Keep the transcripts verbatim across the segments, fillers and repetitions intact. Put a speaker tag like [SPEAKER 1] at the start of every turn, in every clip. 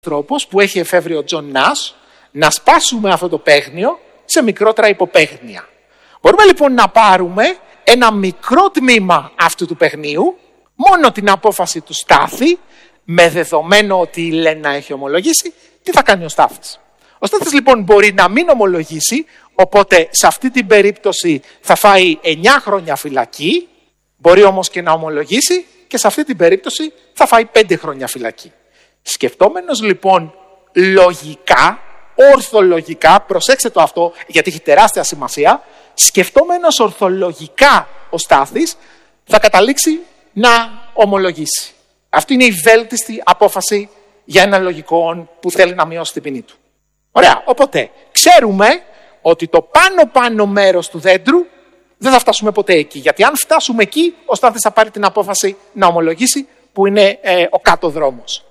[SPEAKER 1] τρόπος που έχει εφεύρει ο Τζον Νας να σπάσουμε αυτό το παίγνιο σε μικρότερα υποπαίγνια. Μπορούμε λοιπόν να πάρουμε ένα μικρό τμήμα αυτού του παιχνίου, μόνο την απόφαση του Στάθη, με δεδομένο ότι η Λένα έχει ομολογήσει, τι θα κάνει ο Στάθης. Ο Στάθης λοιπόν μπορεί να μην ομολογήσει, οπότε σε αυτή την περίπτωση θα φάει εννιά χρόνια φυλακή, μπορεί όμως και να ομολογήσει και σε αυτή την περίπτωση θα φάει πέντε χρόνια φυλακή. Σκεφτόμενος λοιπόν λογικά, ορθολογικά, προσέξτε το αυτό γιατί έχει τεράστια σημασία, σκεφτόμενος ορθολογικά ο Στάθης θα καταλήξει να ομολογήσει. Αυτή είναι η βέλτιστη απόφαση για ένα λογικό που θέλει να μειώσει την ποινή του. Ωραία, οπότε ξέρουμε ότι το πάνω-πάνω μέρος του δέντρου δεν θα φτάσουμε ποτέ εκεί. Γιατί αν φτάσουμε εκεί, ο Στάθης θα πάρει την απόφαση να ομολογήσει, που είναι ε, ο κάτω δρόμος.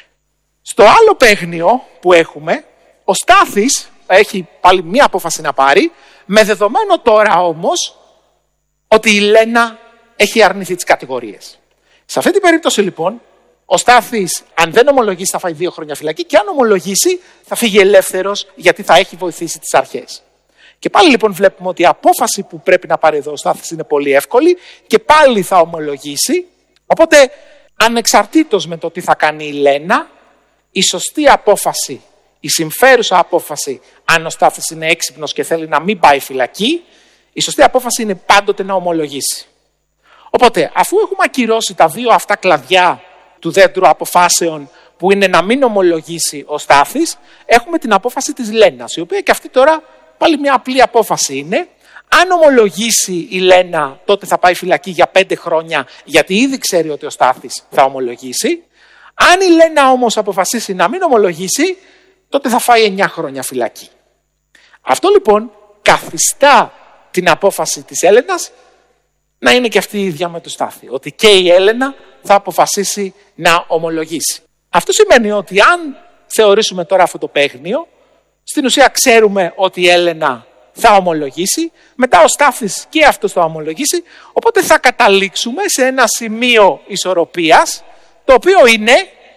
[SPEAKER 1] Στο άλλο παίγνιο που έχουμε, ο Στάθης έχει πάλι μία απόφαση να πάρει, με δεδομένο τώρα όμως ότι η Λένα έχει αρνηθεί τις κατηγορίες. Σε αυτή την περίπτωση λοιπόν, ο Στάθης αν δεν ομολογήσει θα φάει δύο χρόνια φυλακή και αν ομολογήσει θα φύγει ελεύθερος γιατί θα έχει βοηθήσει τις αρχές. Και πάλι λοιπόν βλέπουμε ότι η απόφαση που πρέπει να πάρει εδώ ο Στάθης είναι πολύ εύκολη και πάλι θα ομολογήσει. Οπότε ανεξαρτήτως με το τι θα κάνει η Λένα, η σωστή απόφαση, η συμφέρουσα απόφαση, αν ο Στάθης είναι έξυπνος και θέλει να μην πάει φυλακή, η σωστή απόφαση είναι πάντοτε να ομολογήσει. Οπότε, αφού έχουμε ακυρώσει τα δύο αυτά κλαδιά του δέντρου αποφάσεων που είναι να μην ομολογήσει ο Στάθης, έχουμε την απόφαση της Λένας, η οποία και αυτή τώρα πάλι μια απλή απόφαση είναι. Αν ομολογήσει η Λένα, τότε θα πάει φυλακή για πέντε χρόνια, γιατί ήδη ξέρει ότι ο Στάθης θα ομολογήσει. Αν η Λένα όμως αποφασίσει να μην ομολογήσει, τότε θα φάει εννιά χρόνια φυλακή. Αυτό λοιπόν καθιστά την απόφαση της Έλενας να είναι και αυτή η ίδια με το Στάθη. Ότι και η Έλενα θα αποφασίσει να ομολογήσει. Αυτό σημαίνει ότι αν θεωρήσουμε τώρα αυτό το παίγνιο, στην ουσία ξέρουμε ότι η Έλενα θα ομολογήσει, μετά ο Στάθης και αυτός θα ομολογήσει, οπότε θα καταλήξουμε σε ένα σημείο ισορροπίας, το οποίο είναι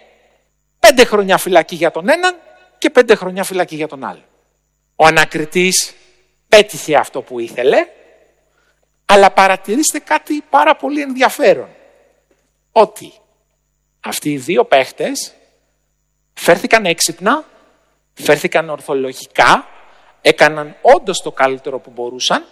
[SPEAKER 1] πέντε χρόνια φυλακή για τον έναν και πέντε χρόνια φυλακή για τον άλλο. Ο ανακριτής πέτυχε αυτό που ήθελε, αλλά παρατηρήστε κάτι πάρα πολύ ενδιαφέρον. Ότι αυτοί οι δύο παίχτες φέρθηκαν έξυπνα, φέρθηκαν ορθολογικά, έκαναν όντως το καλύτερο που μπορούσαν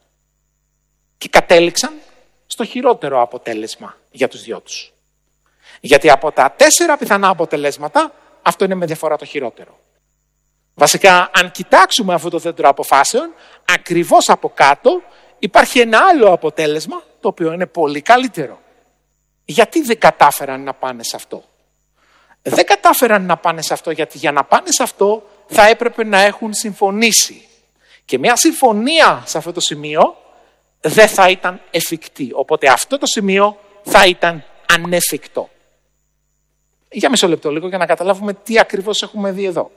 [SPEAKER 1] και κατέληξαν στο χειρότερο αποτέλεσμα για τους δυο τους. Γιατί από τα τέσσερα πιθανά αποτελέσματα, αυτό είναι με διαφορά το χειρότερο. Βασικά, αν κοιτάξουμε αυτό το δέντρο αποφάσεων, ακριβώς από κάτω υπάρχει ένα άλλο αποτέλεσμα, το οποίο είναι πολύ καλύτερο. Γιατί δεν κατάφεραν να πάνε σε αυτό? Δεν κατάφεραν να πάνε σε αυτό γιατί για να πάνε σε αυτό θα έπρεπε να έχουν συμφωνήσει. Και μια συμφωνία σε αυτό το σημείο δεν θα ήταν εφικτή. Οπότε αυτό το σημείο θα ήταν ανέφικτο. Για μισό λεπτό λίγο για να καταλάβουμε τι ακριβώς έχουμε δει εδώ.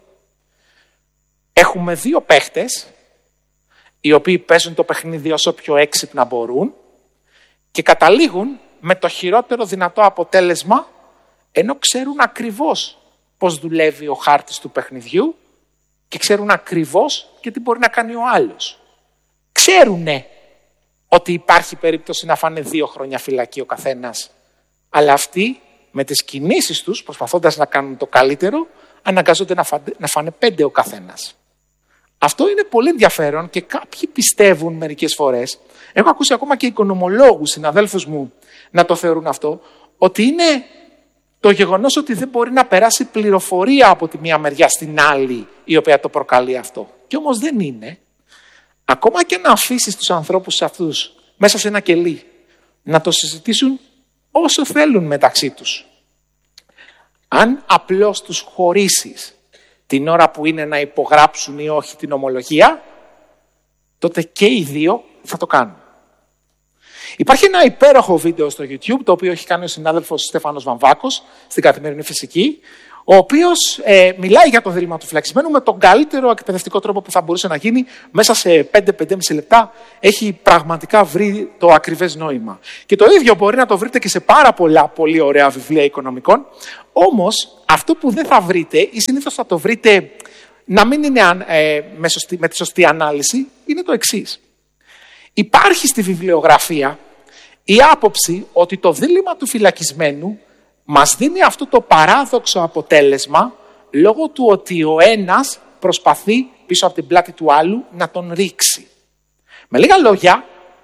[SPEAKER 1] Έχουμε δύο παίχτες οι οποίοι παίζουν το παιχνίδι όσο πιο έξυπνα μπορούν και καταλήγουν με το χειρότερο δυνατό αποτέλεσμα, ενώ ξέρουν ακριβώς πώς δουλεύει ο χάρτης του παιχνιδιού και ξέρουν ακριβώς και τι μπορεί να κάνει ο άλλος. Ξέρουνε ότι υπάρχει περίπτωση να φάνε δύο χρόνια φυλακή ο καθένας, αλλά αυτοί με τις κινήσεις τους, προσπαθώντας να κάνουν το καλύτερο, αναγκάζονται να φάνε, να φάνε πέντε ο καθένας. Αυτό είναι πολύ ενδιαφέρον και κάποιοι πιστεύουν μερικές φορές, έχω ακούσει ακόμα και οικονομολόγους, συναδέλφους μου, να το θεωρούν αυτό, ότι είναι το γεγονός ότι δεν μπορεί να περάσει πληροφορία από τη μία μεριά στην άλλη η οποία το προκαλεί αυτό. Και όμως δεν είναι. Ακόμα και να αφήσεις τους ανθρώπους αυτούς μέσα σε ένα κελί να το συζητήσουν όσο θέλουν μεταξύ τους. Αν απλώς τους χωρίσεις την ώρα που είναι να υπογράψουν ή όχι την ομολογία, τότε και οι δύο θα το κάνουν. Υπάρχει ένα υπέροχο βίντεο στο YouTube, το οποίο έχει κάνει ο συνάδελφος Στέφανος Βαμβάκος στην Καθημερινή Φυσική, ο οποίος ε, μιλάει για το δίλημμα του φυλακισμένου με τον καλύτερο εκπαιδευτικό τρόπο που θα μπορούσε να γίνει. Μέσα σε πέντε με πέντε και μισό λεπτά έχει πραγματικά βρει το ακριβές νόημα. Και το ίδιο μπορεί να το βρείτε και σε πάρα πολλά πολύ ωραία βιβλία οικονομικών. Όμως αυτό που δεν θα βρείτε ή συνήθως θα το βρείτε να μην είναι ε, με, σωστή, με τη σωστή ανάλυση, είναι το εξής. Υπάρχει στη βιβλιογραφία η άποψη ότι το δίλημμα του φυλακισμένου μας δίνει αυτό το παράδοξο αποτέλεσμα λόγω του ότι ο ένας προσπαθεί πίσω από την πλάτη του άλλου να τον ρίξει. Με λίγα λόγια,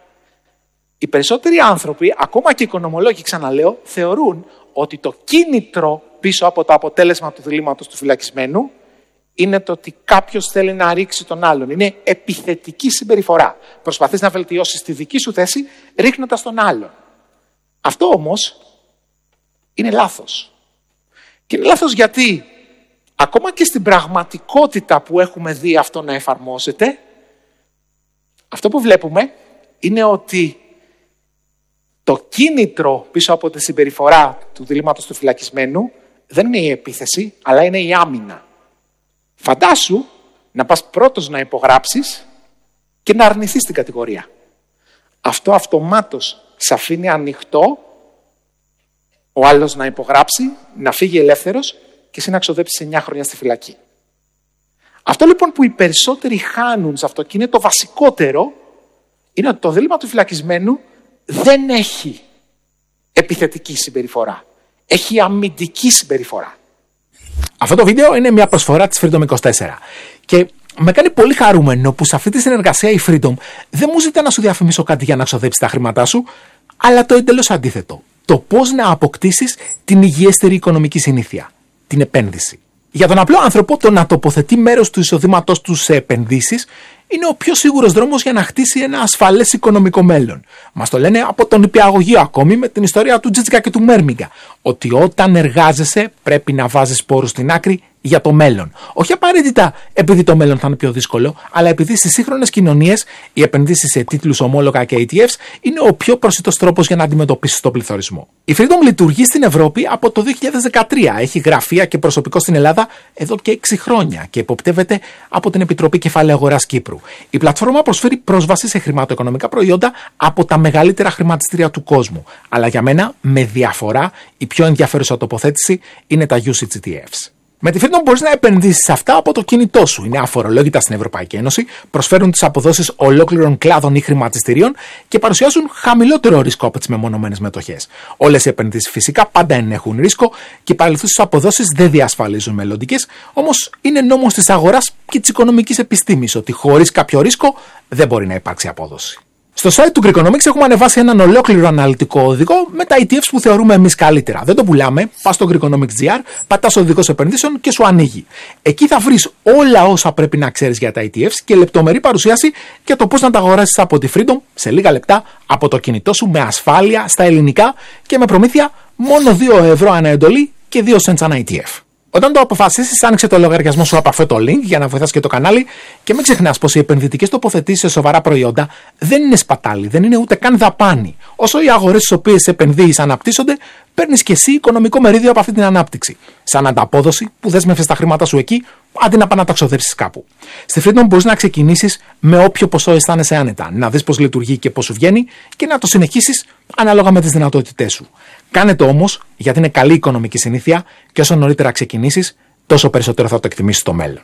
[SPEAKER 1] οι περισσότεροι άνθρωποι, ακόμα και οι οικονομολόγοι ξαναλέω, θεωρούν ότι το κίνητρο πίσω από το αποτέλεσμα του διλήμματος του φυλακισμένου είναι το ότι κάποιος θέλει να ρίξει τον άλλον. Είναι επιθετική συμπεριφορά. Προσπαθείς να βελτιώσεις τη δική σου θέση ρίχνοντας τον άλλον. Αυτό όμως είναι λάθος. Και είναι λάθος γιατί ακόμα και στην πραγματικότητα που έχουμε δει αυτό να εφαρμόζεται, αυτό που βλέπουμε είναι ότι το κίνητρο πίσω από τη συμπεριφορά του διλήμματος του φυλακισμένου δεν είναι η επίθεση, αλλά είναι η άμυνα. Φαντάσου να πας πρώτος να υπογράψεις και να αρνηθείς την κατηγορία. Αυτό αυτομάτως σε αφήνει ανοιχτό ο άλλος να υπογράψει, να φύγει ελεύθερος και εσύ να ξοδέψεις εννιά χρόνια στη φυλακή. Αυτό λοιπόν που οι περισσότεροι χάνουν σε αυτό και είναι το βασικότερο, είναι ότι το δίλημμα του φυλακισμένου δεν έχει επιθετική συμπεριφορά. Έχει αμυντική συμπεριφορά.
[SPEAKER 2] Αυτό το βίντεο είναι μια προσφορά της Freedom είκοσι τέσσερα. Και με κάνει πολύ χαρούμενο που σε αυτή τη συνεργασία η Freedom δεν μου ζητά να σου διαφημίσω κάτι για να ξοδέψεις τα χρήματά σου, αλλά το εντελώς αντίθετο. Το πώς να αποκτήσεις την υγιέστερη οικονομική συνήθεια. Την επένδυση. Για τον απλό άνθρωπο, το να τοποθετεί μέρος του εισοδήματός του σε επενδύσεις είναι ο πιο σίγουρος δρόμος για να χτίσει ένα ασφαλές οικονομικό μέλλον. Μας το λένε από τον νηπιαγωγείο ακόμη με την ιστορία του Τζίτσικα και του Μέρμιγκα. Ότι όταν εργάζεσαι πρέπει να βάζεις πόρους στην άκρη για το μέλλον. Όχι απαραίτητα επειδή το μέλλον θα είναι πιο δύσκολο, αλλά επειδή στις σύγχρονες κοινωνίες οι επενδύσεις σε τίτλους, ομόλογα και ι τι εφς είναι ο πιο προσιτός τρόπος για να αντιμετωπίσεις τον πληθωρισμό. Η Freedom λειτουργεί στην Ευρώπη από το δύο χιλιάδες δεκατρία. Έχει γραφεία και προσωπικό στην Ελλάδα εδώ και έξι χρόνια και υποπτεύεται από την Επιτροπή Κεφαλαίου Αγοράς Κύπρου. Η πλατφόρμα προσφέρει πρόσβαση σε χρηματοοικονομικά προϊόντα από τα μεγαλύτερα χρηματιστήρια του κόσμου. Αλλά για μένα, με διαφορά, η πιο ενδιαφέρουσα τοποθέτηση είναι τα γιου σι τζι τι εφς. Με τη Freedom μπορείς να επενδύσεις σε αυτά από το κινητό σου. Είναι αφορολόγητα στην Ευρωπαϊκή Ένωση, προσφέρουν τις αποδόσεις ολόκληρων κλάδων ή χρηματιστηρίων και παρουσιάζουν χαμηλότερο ρίσκο από τις μεμονωμένες μετοχές. Όλες οι επενδύσεις φυσικά πάντα ενέχουν ρίσκο και οι παρελθούσες αποδόσεις δεν διασφαλίζουν μελλοντικές, όμως είναι νόμος της αγοράς και της οικονομικής επιστήμης ότι χωρίς κάποιο ρίσκο δεν μπορεί να υπάρξει απόδοση. Στο site του Greekonomics έχουμε ανεβάσει έναν ολόκληρο αναλυτικό οδηγό με τα ι τι εφς που θεωρούμε εμείς καλύτερα. Δεν το πουλάμε. Πας στο Greekonomics τελεία τζι άρ, πατάς οδηγός επενδύσεων και σου ανοίγει. Εκεί θα βρεις όλα όσα πρέπει να ξέρεις για τα ι τι εφς και λεπτομερή παρουσίαση για το πώς να τα αγοράσεις από τη Freedom σε λίγα λεπτά από το κινητό σου με ασφάλεια στα ελληνικά και με προμήθεια μόνο δύο ευρώ ανά εντολή και δύο cents ανά ι τι εφ. Όταν το αποφασίσεις, άνοιξε το λογαριασμό σου από αυτό το link για να βοηθάς και το κανάλι και μην ξεχνάς πως οι επενδυτικές τοποθετήσεις σε σοβαρά προϊόντα δεν είναι σπατάλη, δεν είναι ούτε καν δαπάνη. Όσο οι αγορές στις οποίες επενδύεις αναπτύσσονται, παίρνεις και εσύ οικονομικό μερίδιο από αυτή την ανάπτυξη. Σαν ανταπόδοση που δέσμευσες τα χρήματα σου εκεί, αντί να πάνε να τα ξοδέψεις κάπου. Στη Freedom μπορείς να ξεκινήσεις με όποιο ποσό αισθάνεσαι άνετα, να δεις πώς λειτουργεί και πώς σου βγαίνει και να το συνεχίσεις ανάλογα με τις δυνατότητές σου. Κάνε το όμως γιατί είναι καλή οικονομική συνήθεια και όσο νωρίτερα ξεκινήσεις, τόσο περισσότερο θα το εκτιμήσεις στο μέλλον.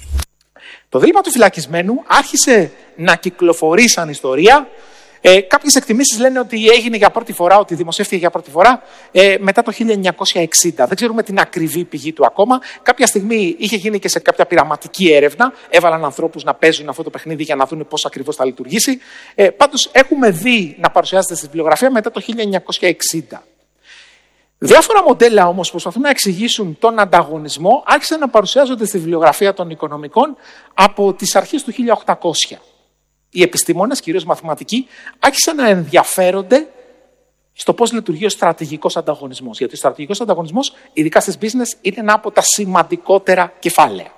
[SPEAKER 1] Το δίλημμα του φυλακισμένου άρχισε να κυκλοφορεί σαν ιστορία. Ε, κάποιες εκτιμήσεις λένε ότι έγινε για πρώτη φορά, ότι δημοσιεύτηκε για πρώτη φορά ε, μετά το χίλια εννιακόσια εξήντα. Δεν ξέρουμε την ακριβή πηγή του ακόμα. Κάποια στιγμή είχε γίνει και σε κάποια πειραματική έρευνα. Έβαλαν ανθρώπους να παίζουν αυτό το παιχνίδι για να δουν πώς ακριβώς θα λειτουργήσει. Ε, πάντως έχουμε δει να παρουσιάζεται στη βιβλιογραφία μετά το χίλια εννιακόσια εξήντα. Διάφορα μοντέλα όμως που προσπαθούν να εξηγήσουν τον ανταγωνισμό άρχισαν να παρουσιάζονται στη βιβλιογραφία των οικονομικών από τις αρχές του χίλια οκτακόσια. Οι επιστήμονες, κυρίως μαθηματικοί, άρχισαν να ενδιαφέρονται στο πώς λειτουργεί ο στρατηγικός ανταγωνισμός. Γιατί ο στρατηγικός ανταγωνισμός, ειδικά στις business, είναι ένα από τα σημαντικότερα κεφάλαια.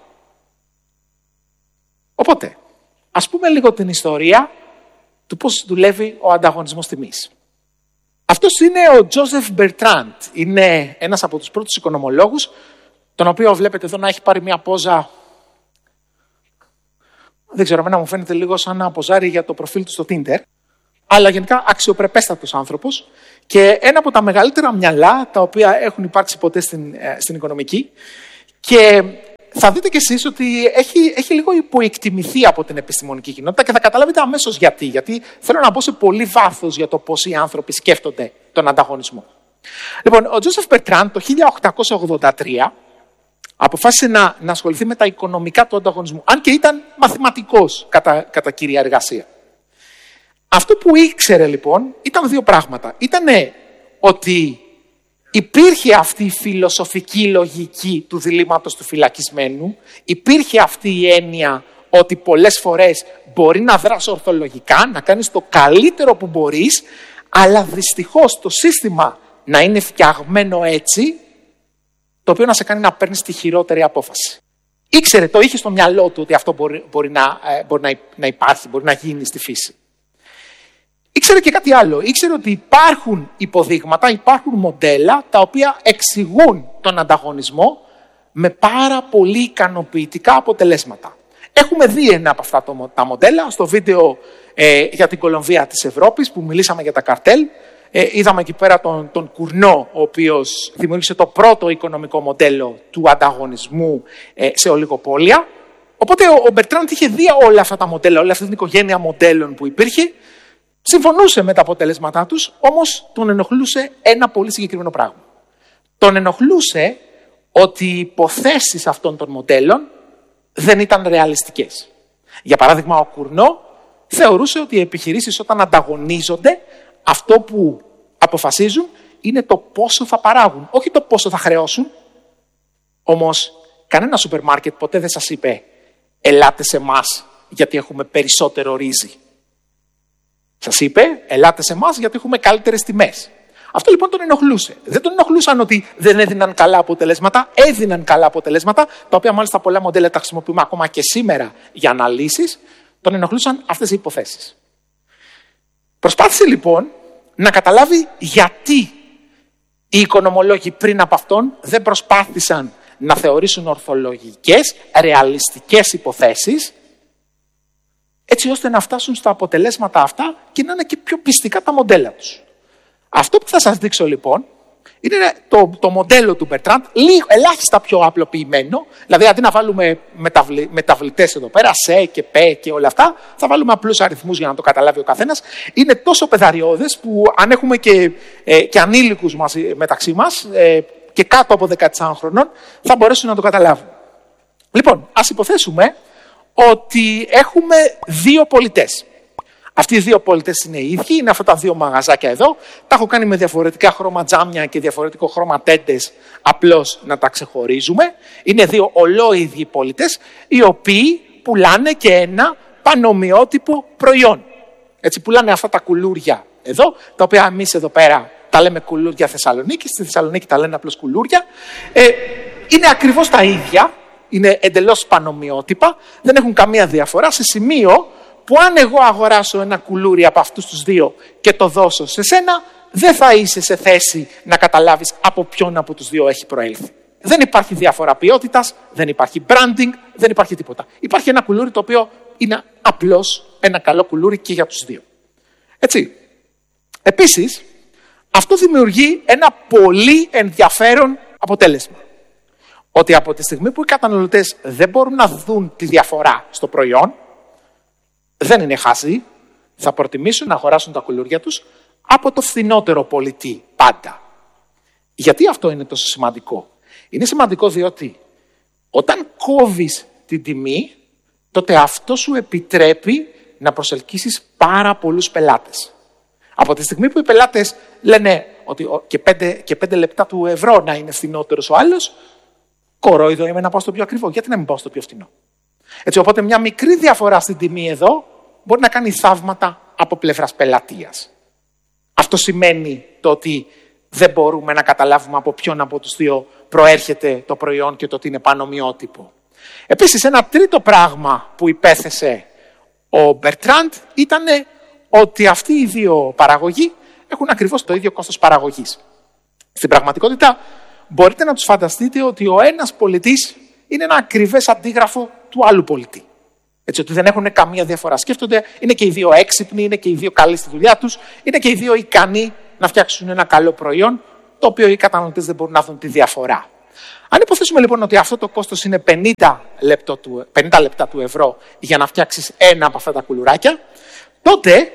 [SPEAKER 1] Οπότε, ας πούμε λίγο την ιστορία του πώς δουλεύει ο ανταγωνισμός τιμής. Αυτός είναι ο Τζόζεφ Μπερτράντ. Είναι ένας από τους πρώτους οικονομολόγους, τον οποίο βλέπετε εδώ να έχει πάρει μια πόζα, δεν ξέρω, εμένα μου φαίνεται λίγο σαν να ποζάρει για το προφίλ του στο Tinder, αλλά γενικά αξιοπρεπέστατος άνθρωπος και ένα από τα μεγαλύτερα μυαλά τα οποία έχουν υπάρξει ποτέ στην, στην οικονομική. Και θα δείτε κι εσείς ότι έχει, έχει λίγο υποεκτιμηθεί από την επιστημονική κοινότητα και θα καταλάβετε αμέσως γιατί. Γιατί θέλω να μπω σε πολύ βάθος για το πώς οι άνθρωποι σκέφτονται τον ανταγωνισμό. Λοιπόν, ο Τζόσεφ Μπερτράντ το χίλια οκτακόσια ογδόντα τρία αποφάσισε να, να ασχοληθεί με τα οικονομικά του ανταγωνισμού, αν και ήταν μαθηματικός κατά, κατά κύρια εργασία. Αυτό που ήξερε λοιπόν ήταν δύο πράγματα. Ήτανε ότι υπήρχε αυτή η φιλοσοφική λογική του διλήμματος του φυλακισμένου, υπήρχε αυτή η έννοια ότι πολλές φορές μπορεί να δράς ορθολογικά, να κάνεις το καλύτερο που μπορείς, αλλά δυστυχώς το σύστημα να είναι φτιαγμένο έτσι, το οποίο να σε κάνει να παίρνεις τη χειρότερη απόφαση. Ήξερε, το είχε στο μυαλό του ότι αυτό μπορεί, μπορεί, να, μπορεί να, να υπάρχει, μπορεί να γίνει στη φύση. Ήξερε και κάτι άλλο. Ήξερε ότι υπάρχουν υποδείγματα, υπάρχουν μοντέλα τα οποία εξηγούν τον ανταγωνισμό με πάρα πολύ ικανοποιητικά αποτελέσματα. Έχουμε δει ένα από αυτά τα μοντέλα στο βίντεο ε, για την Κολομβία της Ευρώπης που μιλήσαμε για τα καρτέλ. Ε, είδαμε εκεί πέρα τον, τον Κουρνό, ο οποίος δημιούργησε το πρώτο οικονομικό μοντέλο του ανταγωνισμού ε, σε ολιγοπόλια. Οπότε ο, ο Μπερτράντ είχε δει όλα αυτά τα μοντέλα, όλη αυτή την οικογένεια μοντέλων που υπήρχε. Συμφωνούσε με τα αποτελέσματά τους, όμως τον ενοχλούσε ένα πολύ συγκεκριμένο πράγμα. Τον ενοχλούσε ότι οι υποθέσεις αυτών των μοντέλων δεν ήταν ρεαλιστικές. Για παράδειγμα, ο Κουρνό θεωρούσε ότι οι επιχειρήσεις όταν ανταγωνίζονται, αυτό που αποφασίζουν είναι το πόσο θα παράγουν, όχι το πόσο θα χρεώσουν. Όμως, κανένα σούπερ μάρκετ ποτέ δεν σας είπε «Ελάτε σε εμάς γιατί έχουμε περισσότερο ρύζι». Σας είπε, ελάτε σε εμάς γιατί έχουμε καλύτερες τιμές. Αυτό λοιπόν τον ενοχλούσε. Δεν τον ενοχλούσαν ότι δεν έδιναν καλά αποτελέσματα, έδιναν καλά αποτελέσματα, τα οποία μάλιστα πολλά μοντέλα τα χρησιμοποιούμε ακόμα και σήμερα για αναλύσεις. Τον ενοχλούσαν αυτές οι υποθέσεις. Προσπάθησε λοιπόν να καταλάβει γιατί οι οικονομολόγοι πριν από αυτόν δεν προσπάθησαν να θεωρήσουν ορθολογικές, ρεαλιστικές υποθέσεις, έτσι ώστε να φτάσουν στα αποτελέσματα αυτά και να είναι και πιο πιστικά τα μοντέλα τους. Αυτό που θα σας δείξω λοιπόν είναι το, το μοντέλο του Μπερτράντ, λίγο, ελάχιστα πιο απλοποιημένο, δηλαδή αντί να βάλουμε μεταβλη, μεταβλητές εδώ πέρα, σε και πε και όλα αυτά, θα βάλουμε απλούς αριθμούς για να το καταλάβει ο καθένας. Είναι τόσο πεδαριώδες που αν έχουμε και, ε, και ανήλικους μαζί, μεταξύ μας ε, και κάτω από δεκατέσσερα χρονών θα μπορέσουν να το καταλάβουν. Λοιπόν, ας υποθέσουμε ότι έχουμε δύο πολιτές. Αυτοί οι δύο πολιτές είναι οι ίδιοι, είναι αυτά τα δύο μαγαζάκια εδώ. Τα έχω κάνει με διαφορετικά χρώμα τζάμια και διαφορετικό χρώμα τέντες, απλώς να τα ξεχωρίζουμε. Είναι δύο ολόιδιοι πολιτές, οι οποίοι πουλάνε και ένα πανομοιότυπο προϊόν. Έτσι, πουλάνε αυτά τα κουλούρια εδώ, τα οποία εμείς εδώ πέρα τα λέμε κουλούρια Θεσσαλονίκη, στη Θεσσαλονίκη τα λένε απλώς κουλούρια. Ε, είναι ακριβώς τα ίδια, είναι εντελώς πανομοιότυπα, δεν έχουν καμία διαφορά σε σημείο που αν εγώ αγοράσω ένα κουλούρι από αυτούς τους δύο και το δώσω σε σένα, δεν θα είσαι σε θέση να καταλάβεις από ποιον από τους δύο έχει προέλθει. Δεν υπάρχει διαφορά ποιότητας, δεν υπάρχει branding, δεν υπάρχει τίποτα. Υπάρχει ένα κουλούρι το οποίο είναι απλώς ένα καλό κουλούρι και για τους δύο. Έτσι. Επίσης, αυτό δημιουργεί ένα πολύ ενδιαφέρον αποτέλεσμα. Ότι από τη στιγμή που οι καταναλωτές δεν μπορούν να δουν τη διαφορά στο προϊόν, δεν είναι χάσοι, θα προτιμήσουν να αγοράσουν τα κουλούρια τους από το φθηνότερο πολιτή πάντα. Γιατί αυτό είναι τόσο σημαντικό? Είναι σημαντικό διότι όταν κόβεις την τιμή, τότε αυτό σου επιτρέπει να προσελκύσεις πάρα πολλούς πελάτες. Από τη στιγμή που οι πελάτες λένε ότι και πέντε, και πέντε λεπτά του ευρώ να είναι φθηνότερος ο άλλος, κορόιδο είμαι να πάω στο πιο ακριβό. Γιατί να μην πάω στο πιο φθηνό? Έτσι, οπότε μια μικρή διαφορά στην τιμή εδώ μπορεί να κάνει θαύματα από πλευράς πελατείας. Αυτό σημαίνει το ότι δεν μπορούμε να καταλάβουμε από ποιον από τους δύο προέρχεται το προϊόν και το ότι είναι πανομοιότυπο. Επίσης, ένα τρίτο πράγμα που υπέθεσε ο Μπερτράντ ήταν ότι αυτοί οι δύο παραγωγοί έχουν ακριβώς το ίδιο κόστος παραγωγής. Στην πραγματικότητα, μπορείτε να τους φανταστείτε ότι ο ένας πολιτής είναι ένα ακριβές αντίγραφο του άλλου πολιτή. Έτσι, ότι δεν έχουν καμία διαφορά. Σκέφτονται, είναι και οι δύο έξυπνοι, είναι και οι δύο καλοί στη δουλειά τους, είναι και οι δύο ικανοί να φτιάξουν ένα καλό προϊόν, το οποίο οι καταναλωτές δεν μπορούν να δουν τη διαφορά. Αν υποθέσουμε λοιπόν ότι αυτό το κόστος είναι πενήντα λεπτά του ευρώ για να φτιάξεις ένα από αυτά τα κουλουράκια, τότε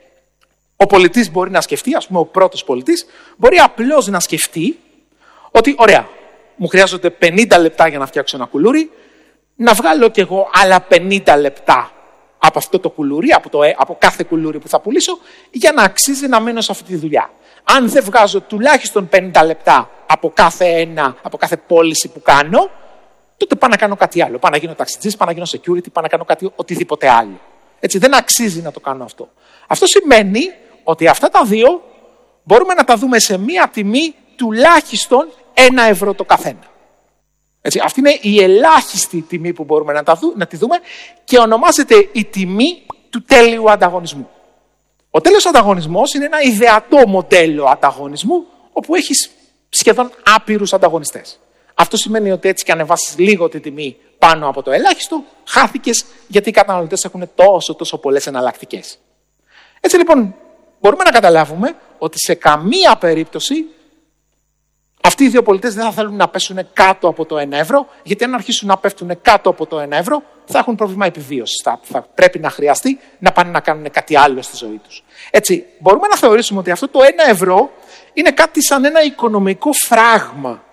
[SPEAKER 1] ο πολιτής μπορεί να σκεφτεί, ας πούμε ο πρώτος πολιτής, μπορεί απλώς να σκεφτεί ότι ωραία, μου χρειάζονται πενήντα λεπτά για να φτιάξω ένα κουλούρι, να βγάλω κι εγώ άλλα πενήντα λεπτά από αυτό το κουλούρι, από, το, από κάθε κουλούρι που θα πουλήσω, για να αξίζει να μένω σε αυτή τη δουλειά. Αν δεν βγάζω τουλάχιστον πενήντα λεπτά από κάθε ένα, από κάθε πώληση που κάνω, τότε πάω να κάνω κάτι άλλο. Πάω να γίνω ταξιτζής, πάω να γίνω security, πάω να κάνω κάτι οτιδήποτε άλλο. Έτσι, δεν αξίζει να το κάνω αυτό. Αυτό σημαίνει ότι αυτά τα δύο μπορούμε να τα δούμε σε μία τιμή τουλάχιστον ένα ευρώ το καθένα. Έτσι, αυτή είναι η ελάχιστη τιμή που μπορούμε να, τα δου, να τη δούμε και ονομάζεται η τιμή του τέλειου ανταγωνισμού. Ο τέλειος ανταγωνισμός είναι ένα ιδεατό μοντέλο ανταγωνισμού όπου έχεις σχεδόν άπειρους ανταγωνιστές. Αυτό σημαίνει ότι έτσι και ανεβάσεις λίγο τη τιμή πάνω από το ελάχιστο, χάθηκες γιατί οι καταναλωτές έχουν τόσο τόσο πολλές εναλλακτικές. Έτσι λοιπόν μπορούμε να καταλάβουμε ότι σε καμία περίπτωση αυτοί οι δύο πολιτές δεν θα θέλουν να πέσουν κάτω από το ένα ευρώ, γιατί αν αρχίσουν να πέφτουν κάτω από το ένα ευρώ θα έχουν πρόβλημα επιβίωσης. Θα, θα πρέπει να χρειαστεί να πάνε να κάνουν κάτι άλλο στη ζωή τους. Έτσι, μπορούμε να θεωρήσουμε ότι αυτό το ένα ευρώ είναι κάτι σαν ένα οικονομικό φράγμα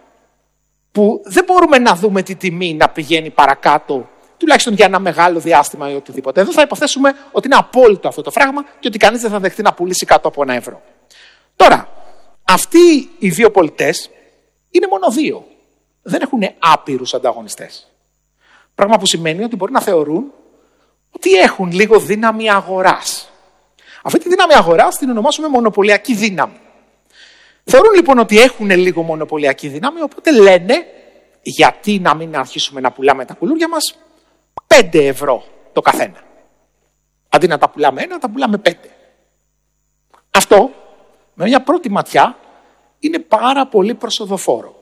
[SPEAKER 1] που δεν μπορούμε να δούμε τη τιμή να πηγαίνει παρακάτω, τουλάχιστον για ένα μεγάλο διάστημα ή οτιδήποτε. Εδώ θα υποθέσουμε ότι είναι απόλυτο αυτό το φράγμα και ότι κανείς δεν θα δεχτεί να πουλήσει κάτω από ένα ευρώ. Τώρα, αυτοί οι δύο πολιτές είναι μόνο δύο. Δεν έχουν άπειρους ανταγωνιστές. Πράγμα που σημαίνει ότι μπορεί να θεωρούν ότι έχουν λίγο δύναμη αγοράς. Αυτή τη δύναμη αγοράς την ονομάσουμε μονοπωλιακή δύναμη. Θεωρούν λοιπόν ότι έχουν λίγο μονοπωλιακή δύναμη, οπότε λένε γιατί να μην αρχίσουμε να πουλάμε τα κουλούρια μας πέντε ευρώ το καθένα. Αντί να τα πουλάμε ένα, τα πουλάμε πέντε. Αυτό με μια πρώτη ματιά είναι πάρα πολύ προσοδοφόρο.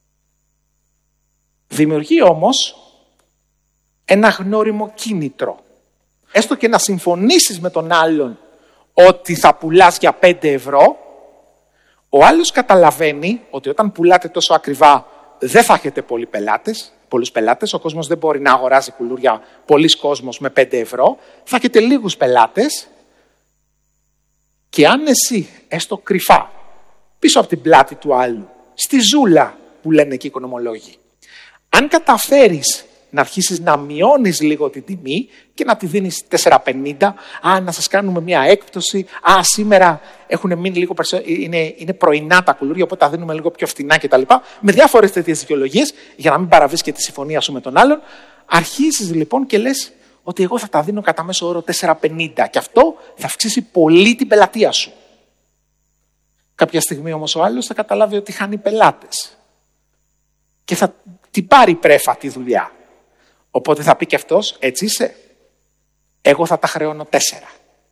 [SPEAKER 1] Δημιουργεί όμως ένα γνώριμο κίνητρο. Έστω και να συμφωνήσεις με τον άλλον ότι θα πουλάς για πέντε ευρώ, ο άλλος καταλαβαίνει ότι όταν πουλάτε τόσο ακριβά δεν θα έχετε πολλοί πελάτες, πολλούς πελάτες, ο κόσμος δεν μπορεί να αγοράζει κουλούρια, πολλής κόσμος με πέντε ευρώ, θα έχετε λίγους πελάτες και αν εσύ, έστω κρυφά, πίσω από την πλάτη του άλλου, στη ζούλα που λένε και οι οικονομολόγοι, αν καταφέρεις να αρχίσεις να μειώνεις λίγο την τιμή και να τη δίνεις τέσσερα πενήντα, α, να σας κάνουμε μια έκπτωση, α, σήμερα έχουν μείνει λίγο περισσότερο, είναι, είναι πρωινά τα κουλούρια, οπότε τα δίνουμε λίγο πιο φτηνά κτλ. Με διάφορες τέτοιες δικαιολογίες, για να μην παραβείς και τη συμφωνία σου με τον άλλον, αρχίζεις λοιπόν και λες ότι εγώ θα τα δίνω κατά μέσο όρο τέσσερα πενήντα και αυτό θα αυξήσει πολύ την πελατεία σου. Κάποια στιγμή όμως ο άλλος θα καταλάβει ότι χάνει πελάτες και θα την πάρει πρέφα τη δουλειά. Οπότε θα πει και αυτός, έτσι είσαι, εγώ θα τα χρεώνω τέσσερα.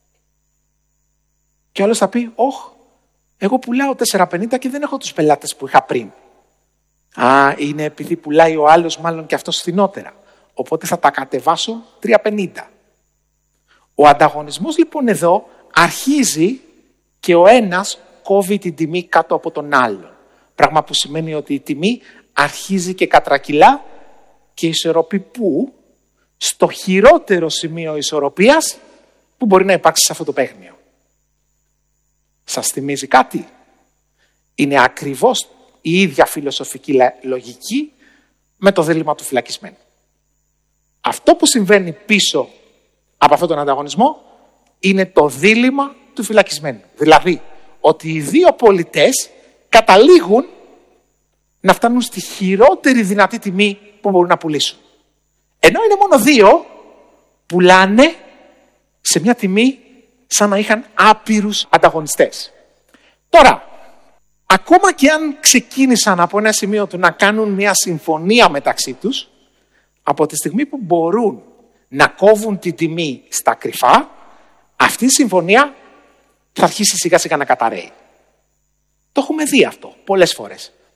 [SPEAKER 1] Και ο άλλος θα πει, όχ, εγώ πουλάω τέσσερα πενήντα και δεν έχω τους πελάτες που είχα πριν. Α, είναι επειδή πουλάει ο άλλος μάλλον και αυτός φθηνότερα. Οπότε θα τα κατεβάσω τρία πενήντα. Ο ανταγωνισμός λοιπόν εδώ αρχίζει και ο ένας κόβει την τιμή κάτω από τον άλλον. Πράγμα που σημαίνει ότι η τιμή αρχίζει και κατρακυλά και ισορροπεί πού? Στο χειρότερο σημείο ισορροπίας που μπορεί να υπάρξει σε αυτό το παίγνιο. Σας θυμίζει κάτι? Είναι ακριβώς η ίδια φιλοσοφική λογική με το δίλημμα του φυλακισμένου. Αυτό που συμβαίνει πίσω από αυτόν τον ανταγωνισμό είναι το δίλημμα του φυλακισμένου. Δηλαδή, ότι οι δύο πολιτές καταλήγουν να φτάνουν στη χειρότερη δυνατή τιμή που μπορούν να πουλήσουν. Ενώ είναι μόνο δύο, πουλάνε σε μια τιμή σαν να είχαν άπειρους ανταγωνιστές. Τώρα, ακόμα και αν ξεκίνησαν από ένα σημείο του να κάνουν μια συμφωνία μεταξύ τους, από τη στιγμή που μπορούν να κόβουν την τιμή στα κρυφά, αυτή η συμφωνία θα αρχίσει σιγά σιγά να καταραίει. Το έχουμε δει αυτό πολλές φορές.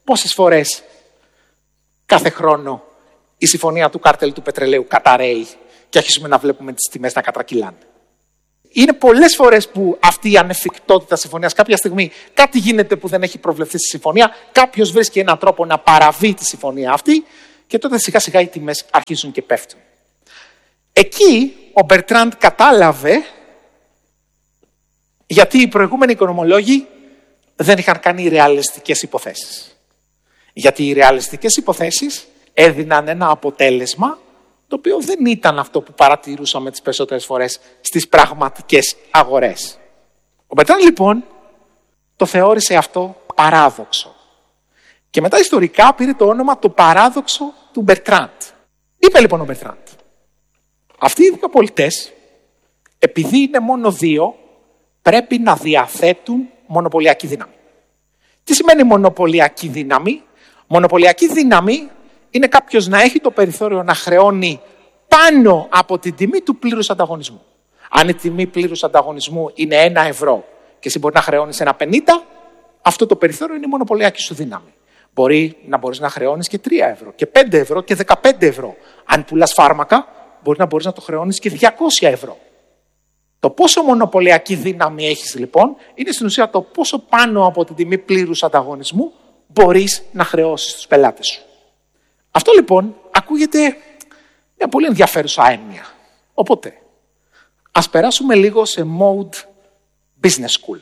[SPEAKER 1] πόσες φορές κάθε χρόνο η συμφωνία του κάρτελ του πετρελαίου καταραίει και αρχίσουμε να βλέπουμε τις τιμές να κατρακυλάνε. Είναι πολλές φορές που αυτή η ανεφικτότητα συμφωνίας, κάποια στιγμή κάτι γίνεται που δεν έχει προβλεφθεί στη συμφωνία, κάποιος βρίσκει έναν τρόπο να παραβεί τη συμφωνία αυτή και τότε σιγά σιγά οι τιμές αρχίζουν και πέφτουν. Εκεί ο Μπερτράντ κατάλαβε γιατί οι προηγούμενοι οικονομολόγοι δεν είχαν κάνει ρεαλιστικές υποθέσεις. Γιατί οι ρεαλιστικές υποθέσεις έδιναν ένα αποτέλεσμα το οποίο δεν ήταν αυτό που παρατηρούσαμε τις περισσότερες φορές στις πραγματικές αγορές. Ο Μπερτράντ λοιπόν το θεώρησε αυτό παράδοξο. Και μετά ιστορικά πήρε το όνομα το παράδοξο του Μπερτράντ. Είπε λοιπόν ο Μπερτράντ, αυτοί οι δύο πολιτές, επειδή είναι μόνο δύο, πρέπει να διαθέτουν μονοπωλιακή δύναμη. Τι σημαίνει μονοπωλιακή δύναμη? Μονοπωλιακή δύναμη είναι κάποιος να έχει το περιθώριο να χρεώνει πάνω από την τιμή του πλήρους ανταγωνισμού. Αν η τιμή πλήρους ανταγωνισμού είναι ένα ευρώ και εσύ μπορεί να χρεώνεις ένα πενήντα, αυτό το περιθώριο είναι η μονοπωλιακή σου δύναμη. Μπορεί να μπορείς να χρεώνεις και τρία ευρώ και πέντε ευρώ και δεκαπέντε ευρώ. Αν πουλάς φάρμακα, μπορεί να μπορείς να το χρεώνεις και διακόσια ευρώ. Το πόσο μονοπωλιακή δύναμη έχεις λοιπόν, είναι στην ουσία το πόσο πάνω από την τιμή πλήρους ανταγωνισμού μπορείς να χρεώσεις τους πελάτες σου. Αυτό λοιπόν ακούγεται μια πολύ ενδιαφέρουσα έννοια. Οπότε, ας περάσουμε λίγο σε mode business school.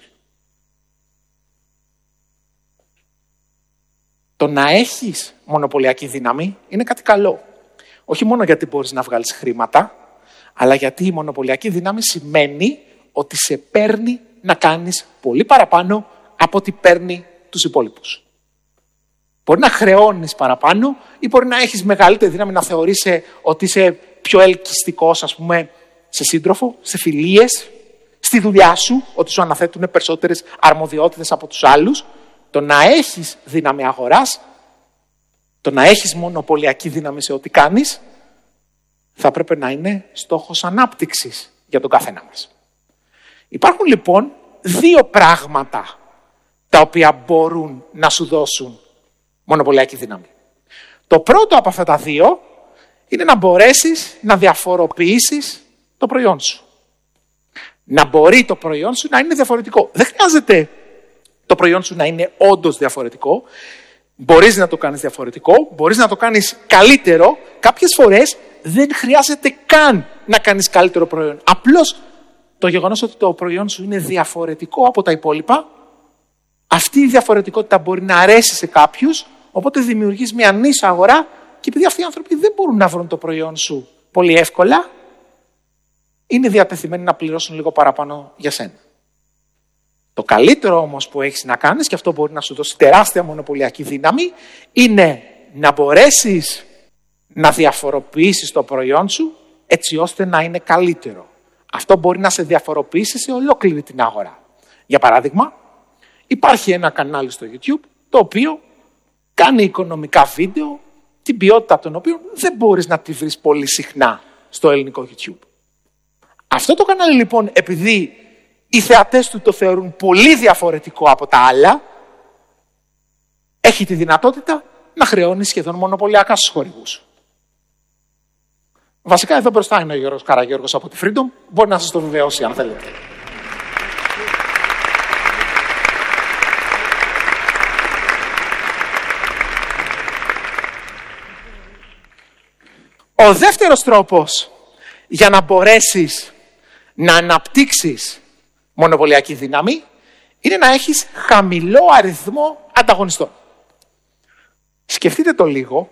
[SPEAKER 1] Το να έχεις μονοπωλιακή δύναμη είναι κάτι καλό. Όχι μόνο γιατί μπορείς να βγάλεις χρήματα, αλλά γιατί η μονοπωλιακή δύναμη σημαίνει ότι σε παίρνει να κάνεις πολύ παραπάνω από ό,τι παίρνει τους υπόλοιπους. Μπορεί να χρεώνεις παραπάνω ή μπορεί να έχεις μεγαλύτερη δύναμη να θεωρείσαι ότι είσαι πιο ελκυστικός, ας πούμε, σε σύντροφο, σε φιλίες, στη δουλειά σου, ότι σου αναθέτουν περισσότερες αρμοδιότητες από τους άλλους. Το να έχεις δύναμη αγοράς, το να έχεις μονοπωλιακή δύναμη σε ό,τι κάνεις, θα πρέπει να είναι στόχος ανάπτυξης για τον καθένα μας. Υπάρχουν λοιπόν δύο πράγματα τα οποία μπορούν να σου δώσουν μονοπωλιακή δύναμη. Το πρώτο από αυτά τα δύο είναι να μπορέσεις να διαφοροποιήσεις το προϊόν σου. Να μπορεί το προϊόν σου να είναι διαφορετικό. Δεν χρειάζεται το προϊόν σου να είναι όντως διαφορετικό. Μπορείς να το κάνεις διαφορετικό, μπορείς να το κάνεις καλύτερο. Κάποιες φορές δεν χρειάζεται καν να κάνεις καλύτερο προϊόν. Απλώς το γεγονός ότι το προϊόν σου είναι διαφορετικό από τα υπόλοιπα, αυτή η διαφορετικότητα μπορεί να αρέσει σε κάποιους, οπότε δημιουργείς μια νήσο αγορά και επειδή αυτοί οι άνθρωποι δεν μπορούν να βρουν το προϊόν σου πολύ εύκολα, είναι διατεθειμένοι να πληρώσουν λίγο παραπάνω για σένα. Το καλύτερο όμως που έχεις να κάνεις, και αυτό μπορεί να σου δώσει τεράστια μονοπωλιακή δύναμη, είναι να μπορέσεις να διαφοροποιήσεις το προϊόν σου έτσι ώστε να είναι καλύτερο. Αυτό μπορεί να σε διαφοροποιήσει σε ολόκληρη την αγορά. Για παράδειγμα, υπάρχει ένα κανάλι στο YouTube το οποίο κάνει οικονομικά βίντεο, την ποιότητα των οποίων δεν μπορείς να τη βρεις πολύ συχνά στο ελληνικό YouTube. Αυτό το κανάλι λοιπόν, επειδή οι θεατές του το θεωρούν πολύ διαφορετικό από τα άλλα, έχει τη δυνατότητα να χρεώνει σχεδόν μονοπωλιακά στους χορηγούς. Βασικά εδώ μπροστά είναι ο Γιώργος Καραγιώργος από τη Freedom, μπορεί να σας το βεβαιώσει αν θέλετε. Ο δεύτερος τρόπος για να μπορέσεις να αναπτύξεις μονοπωλιακή δύναμη είναι να έχεις χαμηλό αριθμό ανταγωνιστών. Σκεφτείτε το λίγο.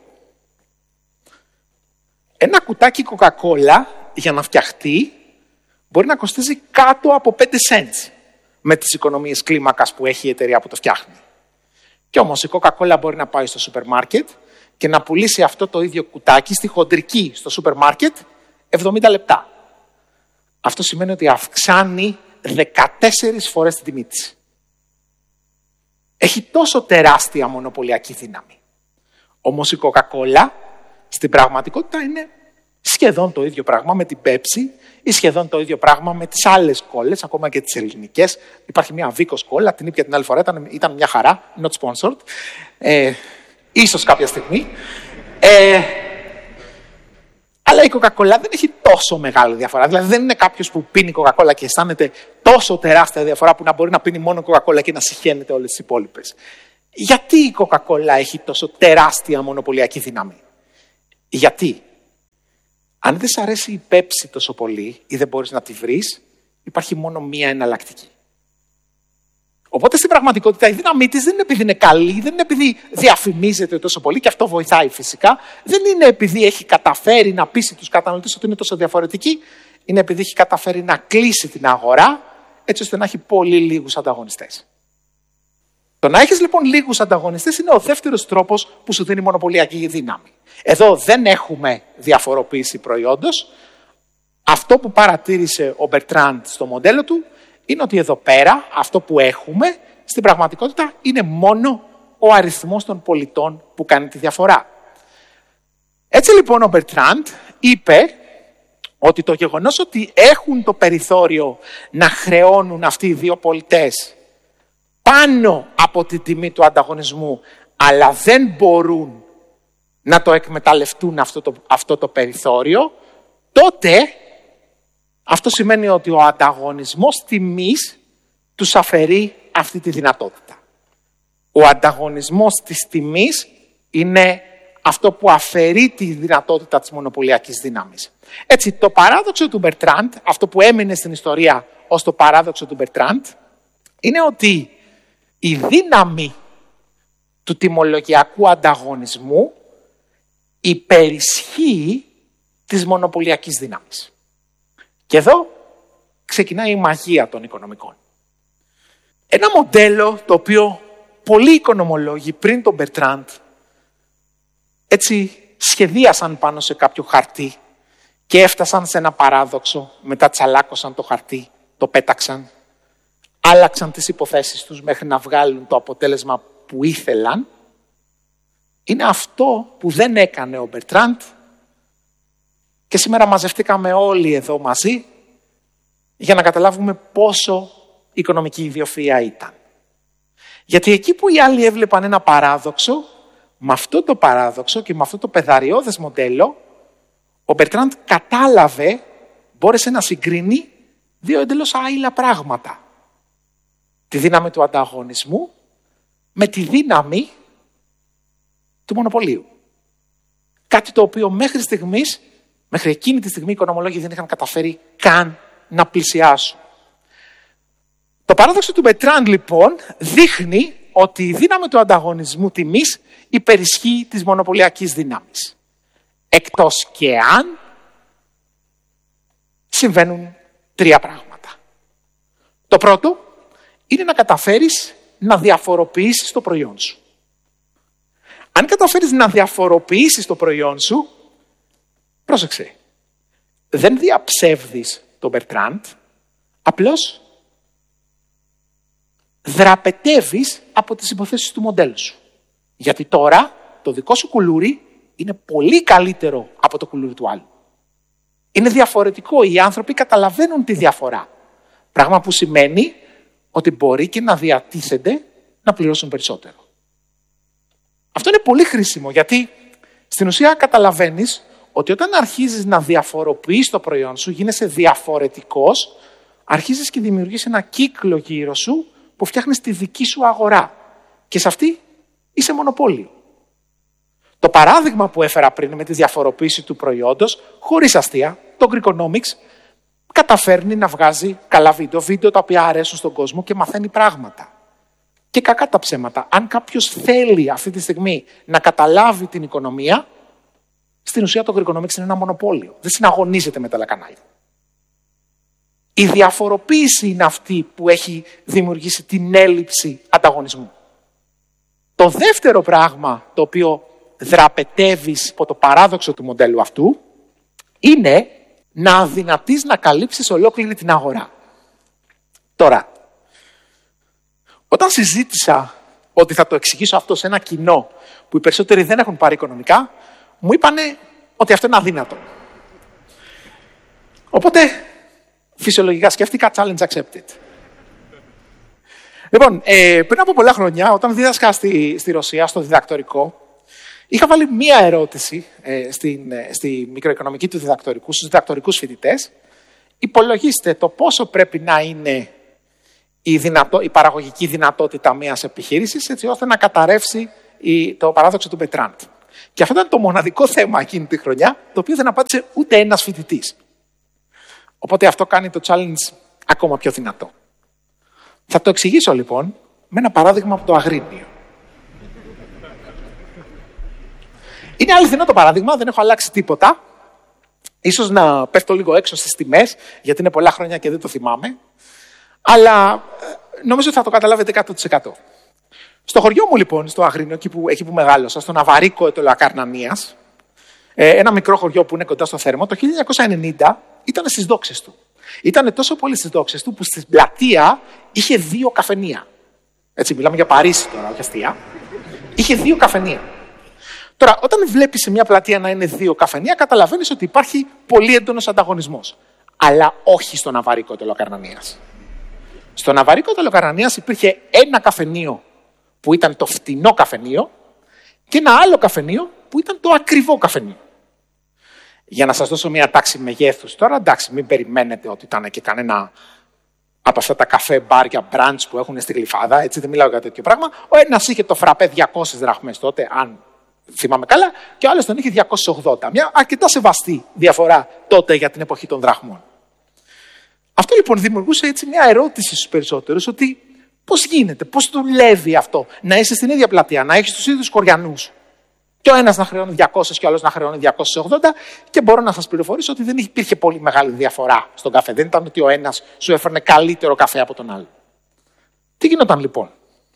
[SPEAKER 1] Ένα κουτάκι κοκακόλα για να φτιαχτεί μπορεί να κοστίζει κάτω από πέντε σέντς με τις οικονομίες κλίμακας που έχει η εταιρεία που το φτιάχνει. Κι όμως η κοκακόλα μπορεί να πάει στο σούπερ μάρκετ και να πουλήσει αυτό το ίδιο κουτάκι στη χοντρική στο σούπερ μάρκετ εβδομήντα λεπτά. Αυτό σημαίνει ότι αυξάνει δεκατέσσερις φορές την τιμή της. Έχει τόσο τεράστια μονοπωλιακή δύναμη. Όμως η κοκακόλα στην πραγματικότητα είναι σχεδόν σχεδόν το ίδιο πράγμα με την Pepsi ή σχεδόν το ίδιο πράγμα με τις άλλες κόλλες, ακόμα και τις ελληνικές. Υπάρχει μια Βίκος κόλλα, την ήπια την άλλη φορά, ήταν, ήταν μια χαρά, not sponsored. Ε, ίσως κάποια στιγμή. Ε, αλλά η Coca-Cola δεν έχει τόσο μεγάλη διαφορά. Δηλαδή δεν είναι κάποιος που πίνει Coca-Cola και αισθάνεται τόσο τεράστια διαφορά που να μπορεί να πίνει μόνο Coca-Cola και να συχαίνεται όλες τις υπόλοιπες. Γιατί η Coca-Cola έχει τόσο τεράστια μονοπωλιακή δύναμη? Γιατί? Αν δεν σ' αρέσει η Pepsi τόσο πολύ ή δεν μπορείς να τη βρεις, υπάρχει μόνο μία εναλλακτική. Οπότε στην πραγματικότητα η δύναμή της δεν είναι επειδή είναι καλή, δεν είναι επειδή διαφημίζεται τόσο πολύ, και αυτό βοηθάει φυσικά. Δεν είναι επειδή έχει καταφέρει να πείσει τους καταναλωτές ότι είναι τόσο διαφορετική. Είναι επειδή έχει καταφέρει να κλείσει την αγορά, έτσι ώστε να έχει πολύ λίγους ανταγωνιστές. Το να έχεις λοιπόν λίγους ανταγωνιστές είναι ο δεύτερος τρόπος που σου δίνει μονοπωλιακή δύναμη. Εδώ δεν έχουμε διαφοροποίηση προϊόντος. Αυτό που παρατήρησε ο Μπερτράντ στο μοντέλο του είναι ότι εδώ πέρα αυτό που έχουμε στην πραγματικότητα είναι μόνο ο αριθμός των πολιτών που κάνει τη διαφορά. Έτσι λοιπόν ο Μπερτράντ είπε ότι το γεγονός ότι έχουν το περιθώριο να χρεώνουν αυτοί οι δύο πολιτές πάνω από την τιμή του ανταγωνισμού, αλλά δεν μπορούν να το εκμεταλλευτούν αυτό το, αυτό το περιθώριο, τότε αυτό σημαίνει ότι ο ανταγωνισμός τιμής τους αφαιρεί αυτή τη δυνατότητα. Ο ανταγωνισμός της τιμής είναι αυτό που αφαιρεί τη δυνατότητα της μονοπωλιακής δύναμης. Έτσι, το παράδοξο του Μπερτράντ, αυτό που έμεινε στην ιστορία ως το παράδοξο του Μπερτράντ, είναι ότι η δύναμη του τιμολογιακού ανταγωνισμού υπερισχύει της μονοπωλιακής δύναμης. Και εδώ ξεκινάει η μαγεία των οικονομικών. Ένα μοντέλο το οποίο πολλοί οικονομολόγοι πριν τον Μπερτράντ έτσι σχεδίασαν πάνω σε κάποιο χαρτί και έφτασαν σε ένα παράδοξο, μετά τσαλάκωσαν το χαρτί, το πέταξαν, άλλαξαν τις υποθέσεις τους μέχρι να βγάλουν το αποτέλεσμα που ήθελαν, είναι αυτό που δεν έκανε ο Μπερτράντ και σήμερα μαζευτήκαμε όλοι εδώ μαζί για να καταλάβουμε πόσο οικονομική ιδιοφυΐα ήταν. Γιατί εκεί που οι άλλοι έβλεπαν ένα παράδοξο, με αυτό το παράδοξο και με αυτό το πεδαριώδες μοντέλο, ο Μπερτράντ κατάλαβε, μπόρεσε να συγκρίνει δύο εντελώς άειλα πράγματα. Τη δύναμη του ανταγωνισμού με τη δύναμη του μονοπωλίου. Κάτι το οποίο μέχρι στιγμής, μέχρι εκείνη τη στιγμή οι οικονομολόγοι δεν είχαν καταφέρει καν να πλησιάσουν. Το παράδοξο του Μπερτράντ λοιπόν δείχνει ότι η δύναμη του ανταγωνισμού τιμής υπερισχύει της μονοπωλιακής δύναμης. Εκτός και αν συμβαίνουν τρία πράγματα. Το πρώτο είναι να καταφέρεις να διαφοροποιήσεις το προϊόν σου. Αν καταφέρεις να διαφοροποιήσεις το προϊόν σου, πρόσεξε, δεν διαψεύδεις τον Μπερτράντ, απλώς δραπετεύεις από τις υποθέσεις του μοντέλου σου. Γιατί τώρα το δικό σου κουλούρι είναι πολύ καλύτερο από το κουλούρι του άλλου. Είναι διαφορετικό, οι άνθρωποι καταλαβαίνουν τη διαφορά. Πράγμα που σημαίνει ότι μπορεί και να διατίθενται να πληρώσουν περισσότερο. Αυτό είναι πολύ χρήσιμο, γιατί στην ουσία καταλαβαίνεις ότι όταν αρχίζεις να διαφοροποιείς το προϊόν σου, γίνεσαι διαφορετικός, αρχίζεις και δημιουργείς ένα κύκλο γύρω σου που φτιάχνεις τη δική σου αγορά. Και σε αυτή είσαι μονοπόλιο. Το παράδειγμα που έφερα πριν με τη διαφοροποίηση του προϊόντος, χωρίς αστεία, το Greekonomics καταφέρνει να βγάζει καλά βίντεο, βίντεο τα οποία αρέσουν στον κόσμο και μαθαίνει πράγματα. Και κακά τα ψέματα. Αν κάποιος θέλει αυτή τη στιγμή να καταλάβει την οικονομία, στην ουσία το Greekonomics είναι ένα μονοπόλιο. Δεν συναγωνίζεται με τα άλλα κανάλια. Η διαφοροποίηση είναι αυτή που έχει δημιουργήσει την έλλειψη ανταγωνισμού. Το δεύτερο πράγμα το οποίο δραπετεύεις από το παράδοξο του μοντέλου αυτού είναι να αδυνατείς να καλύψεις ολόκληρη την αγορά. Τώρα, όταν συζήτησα ότι θα το εξηγήσω αυτό σε ένα κοινό που οι περισσότεροι δεν έχουν πάρει οικονομικά, μου είπανε ότι αυτό είναι αδύνατο. Οπότε, φυσιολογικά σκέφτηκα, challenge accepted. Λοιπόν, ε, πριν από πολλά χρόνια, όταν δίδασκα στη, στη Ρωσία, στο διδακτορικό, είχα βάλει μία ερώτηση ε, στην, ε, στη μικροοικονομική του διδακτορικού, στους διδακτορικούς φοιτητές. Υπολογίστε το πόσο πρέπει να είναι η, δυνατό, η παραγωγική δυνατότητα μιας επιχείρησης, έτσι ώστε να καταρρεύσει η, το παράδοξο του Bertrand. Και αυτό ήταν το μοναδικό θέμα εκείνη τη χρονιά, το οποίο δεν απάντησε ούτε ένας φοιτητής. Οπότε αυτό κάνει το challenge ακόμα πιο δυνατό. Θα το εξηγήσω λοιπόν με ένα παράδειγμα από το Αγρίνιο. Είναι αληθινό το παράδειγμα, δεν έχω αλλάξει τίποτα. Ίσως να πέφτω λίγο έξω στις τιμές, γιατί είναι πολλά χρόνια και δεν το θυμάμαι. Αλλά νομίζω ότι θα το καταλάβετε εκατό τοις εκατό. Στο χωριό μου λοιπόν, στο Αγρίνιο, εκεί που, εκεί που μεγάλωσα, στο Ναβαρίκο Ετωλοακαρνανίας, ένα μικρό χωριό που είναι κοντά στο Θέρμο, το χίλια εννιακόσια ενενήντα ήταν στις δόξες του. Ήταν τόσο πολύ στις δόξες του που στην πλατεία είχε δύο καφενεία. Έτσι, μιλάμε για Παρίσι τώρα, όχι αστεία. Είχε δύο καφενεία. Τώρα, όταν βλέπεις σε μια πλατεία να είναι δύο καφενεία, καταλαβαίνεις ότι υπάρχει πολύ έντονος ανταγωνισμός. Αλλά όχι στο Ναβαρίκο Ετωλοακαρνανίας. Στο Ναβαρίκο Ετωλοακαρνανίας υπήρχε ένα καφενείο που ήταν το φτηνό καφενείο και ένα άλλο καφενείο που ήταν το ακριβό καφενείο. Για να σας δώσω μια τάξη μεγέθους τώρα, εντάξει, μην περιμένετε ότι ήταν και κανένα από αυτά τα καφέ, μπαρ για μπραντς που έχουν στη Γλυφάδα, έτσι δεν μιλάω για τέτοιο πράγμα. Ο ένας είχε το φραπέ διακόσιες δραχμές τότε, αν θυμάμαι καλά, και ο άλλος τον είχε διακόσιες ογδόντα. Μια αρκετά σεβαστή διαφορά τότε για την εποχή των δραχμών. Αυτό λοιπόν δημιουργούσε έτσι μια ερώτηση στους περισσότερους, ότι πώς γίνεται, πώς δουλεύει αυτό, να είσαι στην ίδια πλατεία, να έχεις τους ίδιους κοριανούς. Και ο ένας να χρεώνει διακόσιες και ο άλλος να χρεώνει διακόσιες ογδόντα, και μπορώ να σας πληροφορήσω ότι δεν υπήρχε πολύ μεγάλη διαφορά στον καφέ. Δεν ήταν ότι ο ένας σου έφερνε καλύτερο καφέ από τον άλλο. Τι γινόταν λοιπόν?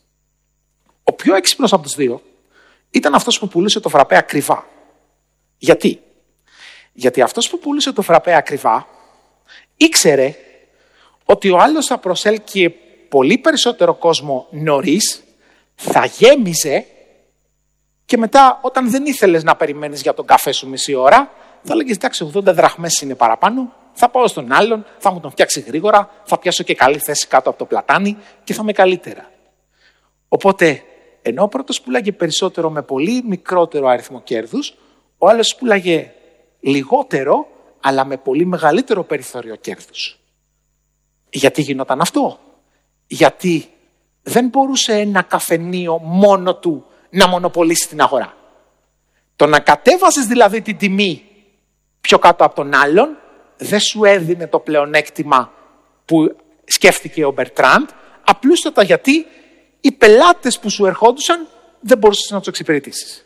[SPEAKER 1] Ο πιο έξυπνος από τους δύο ήταν αυτός που πουλούσε το φραπέ ακριβά. Γιατί? Γιατί αυτός που πουλούσε το φραπέ ακριβά ήξερε ότι ο άλλος θα προσέλκυε πολύ περισσότερο κόσμο νωρίς, θα γέμιζε, και μετά, όταν δεν ήθελες να περιμένεις για τον καφέ σου μισή ώρα, θα έλεγες, εντάξει, ογδόντα δραχμές είναι παραπάνω, θα πάω στον άλλον, θα μου τον φτιάξει γρήγορα, θα πιάσω και καλή θέση κάτω από το πλατάνι και θα είμαι καλύτερα. Οπότε, ενώ ο πρώτος πουλάγε περισσότερο με πολύ μικρότερο αριθμό κέρδους, ο άλλος πουλάγε λιγότερο, αλλά με πολύ μεγαλύτερο περιθώριο κέρδους. Γιατί γινόταν αυτό? Γιατί δεν μπορούσε ένα καφενείο μόνο του να μονοπολίσει την αγορά. Το να κατέβαζες δηλαδή την τιμή πιο κάτω από τον άλλον δεν σου έδινε το πλεονέκτημα που σκέφτηκε ο Bertrand, απλούστατα γιατί οι πελάτες που σου ερχόντουσαν δεν μπορούσες να τους εξυπηρετήσεις.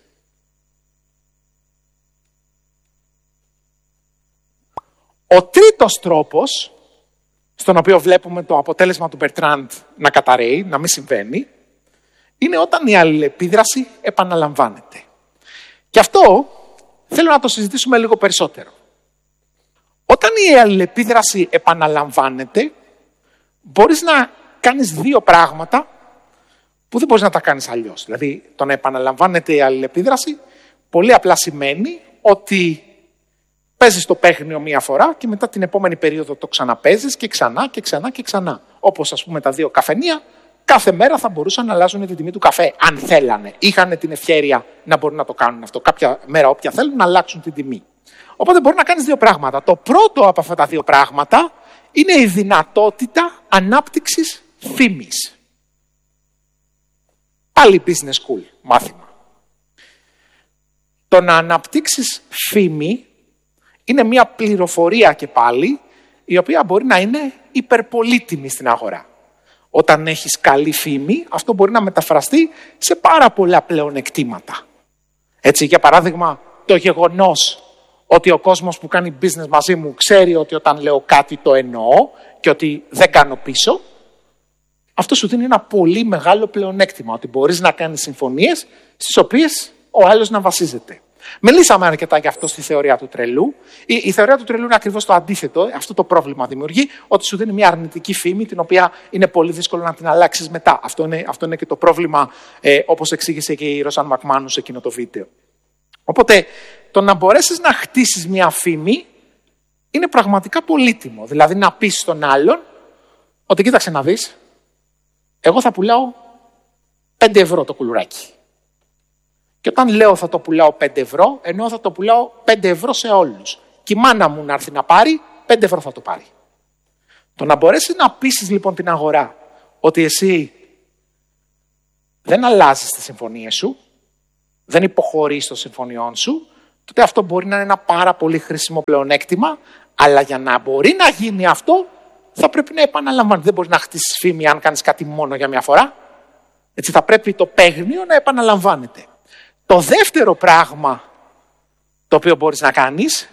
[SPEAKER 1] Ο τρίτος τρόπος, στον οποίο βλέπουμε το αποτέλεσμα του Bertrand να καταρρέει, να μην συμβαίνει, είναι όταν η αλληλεπίδραση επαναλαμβάνεται. Και αυτό θέλω να το συζητήσουμε λίγο περισσότερο. Όταν η αλληλεπίδραση επαναλαμβάνεται, μπορείς να κάνεις δύο πράγματα που δεν μπορείς να τα κάνεις αλλιώς. Δηλαδή, το να επαναλαμβάνεται η αλληλεπίδραση πολύ απλά σημαίνει ότι παίζεις το παίχνιο μία φορά και μετά την επόμενη περίοδο το ξαναπαίζεις και ξανά και ξανά και ξανά. Όπως ας πούμε τα δύο καφενεία, κάθε μέρα θα μπορούσαν να αλλάζουν την τιμή του καφέ, αν θέλανε. Είχαν την ευχέρεια να μπορούν να το κάνουν αυτό. Κάποια μέρα, όποια θέλουν, να αλλάξουν την τιμή. Οπότε μπορεί να κάνεις δύο πράγματα. Το πρώτο από αυτά τα δύο πράγματα είναι η δυνατότητα ανάπτυξης φήμης. Πάλι business school μάθημα. Το να αναπτύξεις φήμη είναι μια πληροφορία και πάλι, η οποία μπορεί να είναι υπερπολίτιμη στην αγορά. Όταν έχεις καλή φήμη, αυτό μπορεί να μεταφραστεί σε πάρα πολλά πλεονεκτήματα. Έτσι, για παράδειγμα, το γεγονός ότι ο κόσμος που κάνει business μαζί μου ξέρει ότι όταν λέω κάτι το εννοώ και ότι δεν κάνω πίσω, αυτό σου δίνει ένα πολύ μεγάλο πλεονέκτημα, ότι μπορείς να κάνεις συμφωνίες στις οποίες ο άλλος να βασίζεται. Μιλήσαμε αρκετά γι' αυτό στη θεωρία του τρελού. Η, η θεωρία του τρελού είναι ακριβώς το αντίθετο. Αυτό το πρόβλημα δημιουργεί, ότι σου δίνει μια αρνητική φήμη, την οποία είναι πολύ δύσκολο να την αλλάξεις μετά. Αυτό είναι, αυτό είναι και το πρόβλημα, ε, όπως εξήγησε και η Ροσάν Μακμάνου σε εκείνο το βίντεο. Οπότε, το να μπορέσεις να χτίσεις μια φήμη είναι πραγματικά πολύτιμο. Δηλαδή να πεις στον άλλον ότι κοίταξε να δεις, εγώ θα πουλάω πέντε ευρώ το κουλουράκι. Και όταν λέω θα το πουλάω πέντε ευρώ, ενώ θα το πουλάω πέντε ευρώ σε όλους. Και η μάνα μου να έρθει να πάρει, πέντε ευρώ θα το πάρει. Το να μπορέσεις να πείσεις λοιπόν την αγορά ότι εσύ δεν αλλάζεις τις συμφωνίες σου, δεν υποχωρείς των συμφωνιών σου, τότε αυτό μπορεί να είναι ένα πάρα πολύ χρήσιμο πλεονέκτημα, αλλά για να μπορεί να γίνει αυτό, θα πρέπει να επαναλαμβάνει. Δεν μπορεί να χτίσεις φήμη αν κάνεις κάτι μόνο για μια φορά. Έτσι θα πρέπει το παίγνιο να επαναλαμβάνεται. Το δεύτερο πράγμα το οποίο μπορείς να κάνεις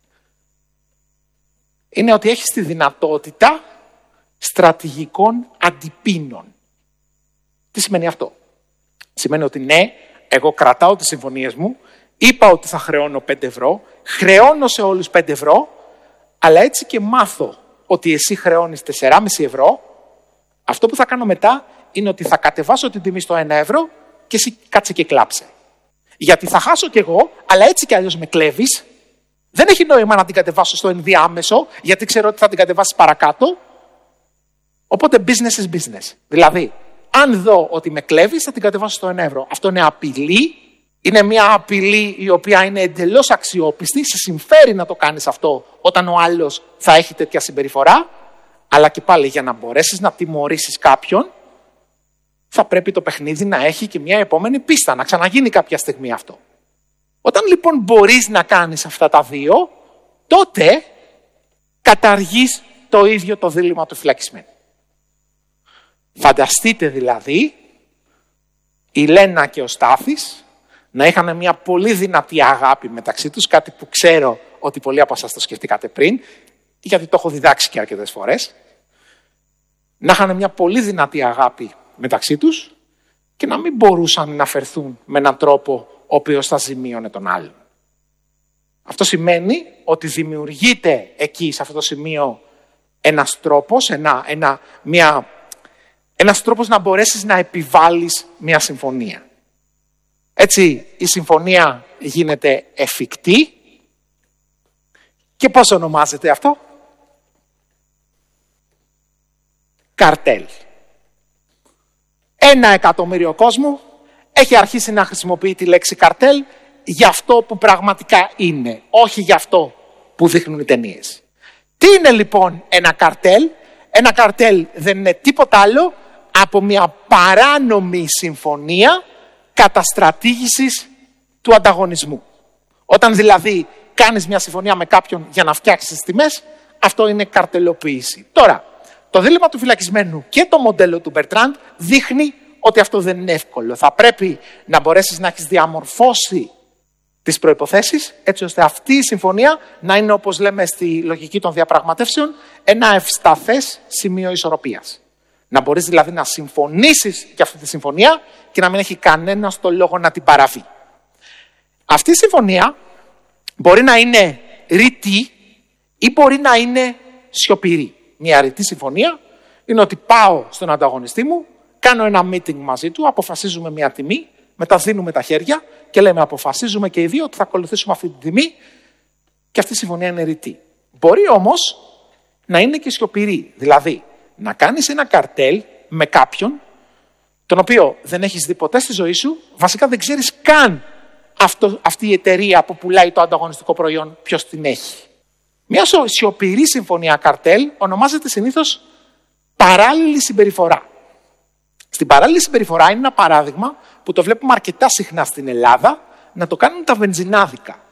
[SPEAKER 1] είναι ότι έχεις τη δυνατότητα στρατηγικών αντιπίνων. Τι σημαίνει αυτό? Σημαίνει ότι ναι, εγώ κρατάω τις συμφωνίες μου, είπα ότι θα χρεώνω πέντε ευρώ, χρεώνω σε όλους πέντε ευρώ, αλλά έτσι και μάθω ότι εσύ χρεώνεις τέσσερα κόμμα πέντε ευρώ, αυτό που θα κάνω μετά είναι ότι θα κατεβάσω την τιμή στο ένα ευρώ και εσύ κάτσε και κλάψε. Γιατί θα χάσω κι εγώ, αλλά έτσι κι αλλιώς με κλέβεις. Δεν έχει νόημα να την κατεβάσω στο ενδιάμεσο, γιατί ξέρω ότι θα την κατεβάσεις παρακάτω. Οπότε business is business. Δηλαδή, αν δω ότι με κλέβεις, θα την κατεβάσω στο ένα ευρώ. Αυτό είναι απειλή. Είναι μια απειλή η οποία είναι εντελώς αξιόπιστη. Σε συμφέρει να το κάνεις αυτό όταν ο άλλος θα έχει τέτοια συμπεριφορά. Αλλά και πάλι για να μπορέσεις να τιμωρήσεις κάποιον, θα πρέπει το παιχνίδι να έχει και μια επόμενη πίστα, να ξαναγίνει κάποια στιγμή αυτό. Όταν λοιπόν μπορείς να κάνεις αυτά τα δύο, τότε καταργείς το ίδιο το δίλημμα του φυλακισμένου. Φανταστείτε δηλαδή η Λένα και ο Στάθης να είχαν μια πολύ δυνατή αγάπη μεταξύ τους, κάτι που ξέρω ότι πολλοί από εσάς το σκεφτήκατε πριν, γιατί το έχω διδάξει και αρκετές φορές. Να είχαν μια πολύ δυνατή αγάπη μεταξύ τους και να μην μπορούσαν να φερθούν με έναν τρόπο ο οποίος θα ζημίωνε τον άλλον. Αυτό σημαίνει ότι δημιουργείται εκεί, σε αυτό το σημείο, ένας τρόπος, ένα, ένα, μια, ένας τρόπος να μπορέσεις να επιβάλλεις μια συμφωνία. Έτσι, η συμφωνία γίνεται εφικτή. Και πώς ονομάζεται αυτό? Καρτέλ. Ένα εκατομμύριο κόσμο έχει αρχίσει να χρησιμοποιεί τη λέξη καρτέλ για αυτό που πραγματικά είναι, όχι για αυτό που δείχνουν οι ταινίες. Τι είναι λοιπόν ένα καρτέλ? Ένα καρτέλ δεν είναι τίποτα άλλο από μια παράνομη συμφωνία καταστρατήγησης του ανταγωνισμού. Όταν δηλαδή κάνεις μια συμφωνία με κάποιον για να φτιάξεις τις τιμές, αυτό είναι καρτελοποίηση. Τώρα, το δίλημμα του φυλακισμένου και το μοντέλο του Μπερτράντ δείχνει ότι αυτό δεν είναι εύκολο. Θα πρέπει να μπορέσεις να έχεις διαμορφώσει τις προϋποθέσεις, έτσι ώστε αυτή η συμφωνία να είναι, όπως λέμε στη λογική των διαπραγματεύσεων, ένα ευσταθές σημείο ισορροπίας. Να μπορείς δηλαδή να συμφωνήσεις για αυτή τη συμφωνία και να μην έχει κανένας το λόγο να την παραβεί. Αυτή η συμφωνία μπορεί να είναι ρητή ή μπορεί να είναι σιωπηρή. Μια ρητή συμφωνία είναι ότι πάω στον ανταγωνιστή μου, κάνω ένα meeting μαζί του, αποφασίζουμε μια τιμή, μετά δίνουμε τα χέρια και λέμε αποφασίζουμε και οι δύο ότι θα ακολουθήσουμε αυτή τη τιμή και αυτή η συμφωνία είναι ρητή. Μπορεί όμως να είναι και σιωπηρή, δηλαδή να κάνεις ένα καρτέλ με κάποιον τον οποίο δεν έχεις δει ποτέ στη ζωή σου, βασικά δεν ξέρεις καν αυτό, αυτή η εταιρεία που πουλάει το ανταγωνιστικό προϊόν ποιος την έχει. Μια σιωπηρή συμφωνία καρτέλ ονομάζεται συνήθως παράλληλη συμπεριφορά. Στην παράλληλη συμπεριφορά είναι ένα παράδειγμα που το βλέπουμε αρκετά συχνά στην Ελλάδα να το κάνουν τα βενζινάδικα.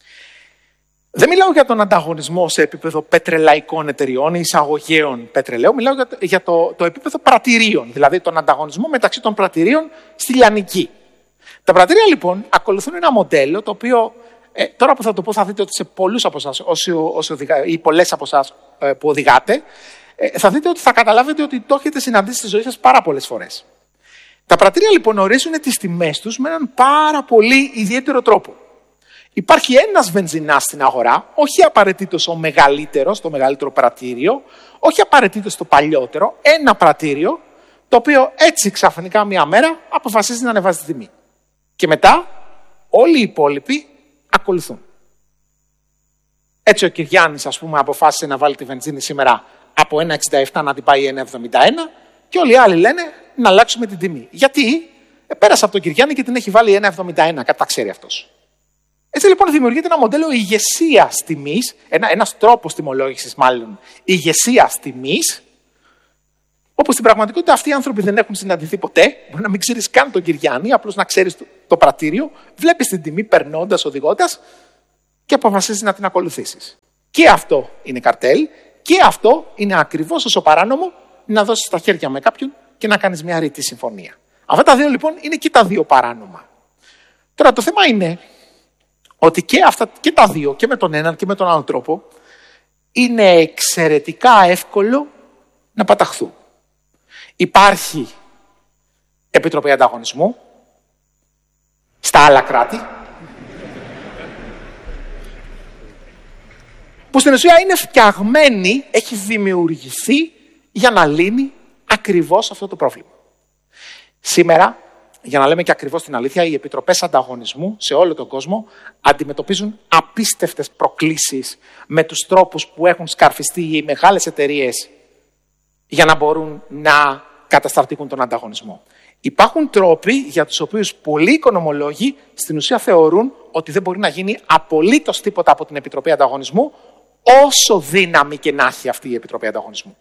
[SPEAKER 1] Δεν μιλάω για τον ανταγωνισμό σε επίπεδο πετρελαϊκών εταιριών ή εισαγωγέων πετρελαίου, μιλάω για το, για το, το επίπεδο πρατηρίων, δηλαδή τον ανταγωνισμό μεταξύ των πρατηρίων στη λιανική. Τα πρατήρια λοιπόν ακολουθούν ένα μοντέλο το οποίο ε, τώρα που θα το πω θα δείτε ότι σε πολλούς από εσάς όσοι, όσοι οδηγά, ή πολλές από εσάς ε, που οδηγάτε, ε, θα δείτε ότι θα καταλάβετε ότι το έχετε συναντήσει στη ζωή σας πάρα πολλές φορές. Τα πρατήρια λοιπόν ορίζουν τις τιμές τους με έναν πάρα πολύ ιδιαίτερο τρόπο. Υπάρχει ένας βενζινάς στην αγορά, όχι απαραίτητος ο μεγαλύτερος, το μεγαλύτερο πρατήριο, όχι απαραίτητος το παλιότερο, ένα πρατήριο, το οποίο έτσι ξαφνικά μια μέρα αποφασίζει να ανεβάζει τη τιμή. Και μετά όλοι οι υπόλοιποι ακολουθούν. Έτσι ο Κυριάννης, ας πούμε, αποφάσισε να βάλει τη βενζίνη σήμερα από ένα εξήντα επτά να την πάει ένα εβδομήντα ένα και όλοι οι άλλοι λένε να αλλάξουμε την τιμή. Γιατί ε, πέρασε από τον Κυριάννη και την έχει βάλει ένα εβδομήντα ένα, κατά ξέρει αυτός. Έτσι λοιπόν δημιουργείται ένα μοντέλο ηγεσίας τιμής, ένα, ένας τρόπος τιμολόγησης μάλλον ηγεσίας τιμής, όπου στην πραγματικότητα αυτοί οι άνθρωποι δεν έχουν συναντηθεί ποτέ. Μπορεί να μην ξέρεις καν τον Κυριάννη, απλώς να ξέρεις το, το πρατήριο, βλέπεις την τιμή περνώντας, οδηγώντας και αποφασίζεις να την ακολουθήσεις. Και αυτό είναι καρτέλ και αυτό είναι ακριβώς όσο παράνομο να δώσεις τα χέρια με κάποιον και να κάνεις μια ρητή συμφωνία. Αυτά τα δύο λοιπόν είναι και τα δύο παράνομα. Τώρα το θέμα είναι ότι και, αυτά, και τα δύο, και με τον έναν και με τον άλλον τρόπο, είναι εξαιρετικά εύκολο να παταχθούν. Υπάρχει Επιτροπή Ανταγωνισμού στα άλλα κράτη, που στην ουσία είναι φτιαγμένη, έχει δημιουργηθεί για να λύνει ακριβώς αυτό το πρόβλημα. Σήμερα, για να λέμε και ακριβώς την αλήθεια, οι επιτροπές ανταγωνισμού σε όλο τον κόσμο αντιμετωπίζουν απίστευτες προκλήσεις με τους τρόπους που έχουν σκαρφιστεί οι μεγάλες εταιρείες για να μπορούν να καταστρατηγούν τον ανταγωνισμό. Υπάρχουν τρόποι για τους οποίους πολλοί οικονομολόγοι στην ουσία θεωρούν ότι δεν μπορεί να γίνει απολύτως τίποτα από την Επιτροπή Ανταγωνισμού, όσο δύναμη και να έχει αυτή η Επιτροπή Ανταγωνισμού.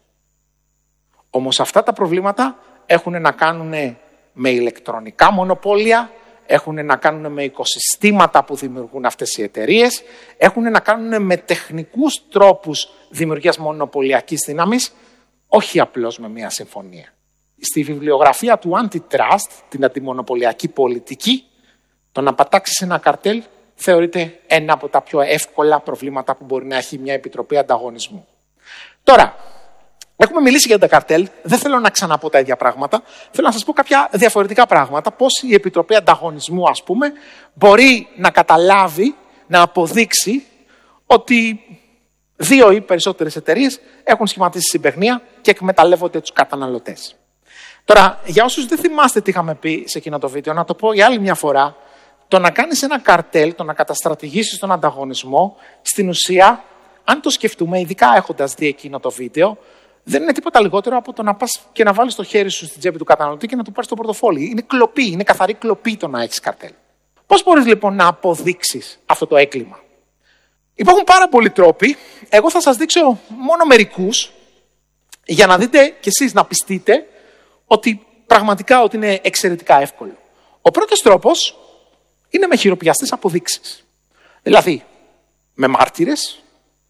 [SPEAKER 1] Όμως αυτά τα προβλήματα έχουν να κάνουν με ηλεκτρονικά μονοπόλια, έχουν να κάνουν με οικοσυστήματα που δημιουργούν αυτές οι εταιρείες, έχουν να κάνουν με τεχνικούς τρόπους δημιουργίας μονοπωλιακής δύναμης, όχι απλώς με μια συμφωνία. Στη βιβλιογραφία του Antitrust, την αντιμονοπωλιακή πολιτική, το να πατάξεις ένα καρτέλ θεωρείται ένα από τα πιο εύκολα προβλήματα που μπορεί να έχει μια επιτροπή ανταγωνισμού. Τώρα, έχουμε μιλήσει για τα καρτέλ, δεν θέλω να ξαναπώ τα ίδια πράγματα, θέλω να σας πω κάποια διαφορετικά πράγματα, πώς η Επιτροπή Ανταγωνισμού, ας πούμε, μπορεί να καταλάβει, να αποδείξει ότι δύο ή περισσότερες εταιρείες έχουν σχηματίσει συμπαιχνία και εκμεταλλεύονται τους καταναλωτές. Τώρα, για όσους δεν θυμάστε τι είχαμε πει σε εκείνο το βίντεο, να το πω για άλλη μια φορά, το να κάνεις ένα καρτέλ, το να καταστρατηγήσεις τον ανταγωνισμό, στην ουσία, αν το σκεφτούμε, ειδικά έχοντας δει εκείνο το βίντεο, δεν είναι τίποτα λιγότερο από το να πας και να βάλεις το χέρι σου στην τσέπη του καταναλωτή και να του πάρεις το πορτοφόλι. Είναι κλοπή, είναι καθαρή κλοπή το να έχεις καρτέλ. Πώς μπορείς λοιπόν να αποδείξεις αυτό το έγκλημα? Υπάρχουν πάρα πολλοί τρόποι. Εγώ θα σας δείξω μόνο μερικούς για να δείτε κι εσείς να πιστείτε ότι πραγματικά ότι είναι εξαιρετικά εύκολο. Ο πρώτος τρόπος είναι με χειροπιαστές αποδείξεις. Δηλαδή, με μάρτυρες,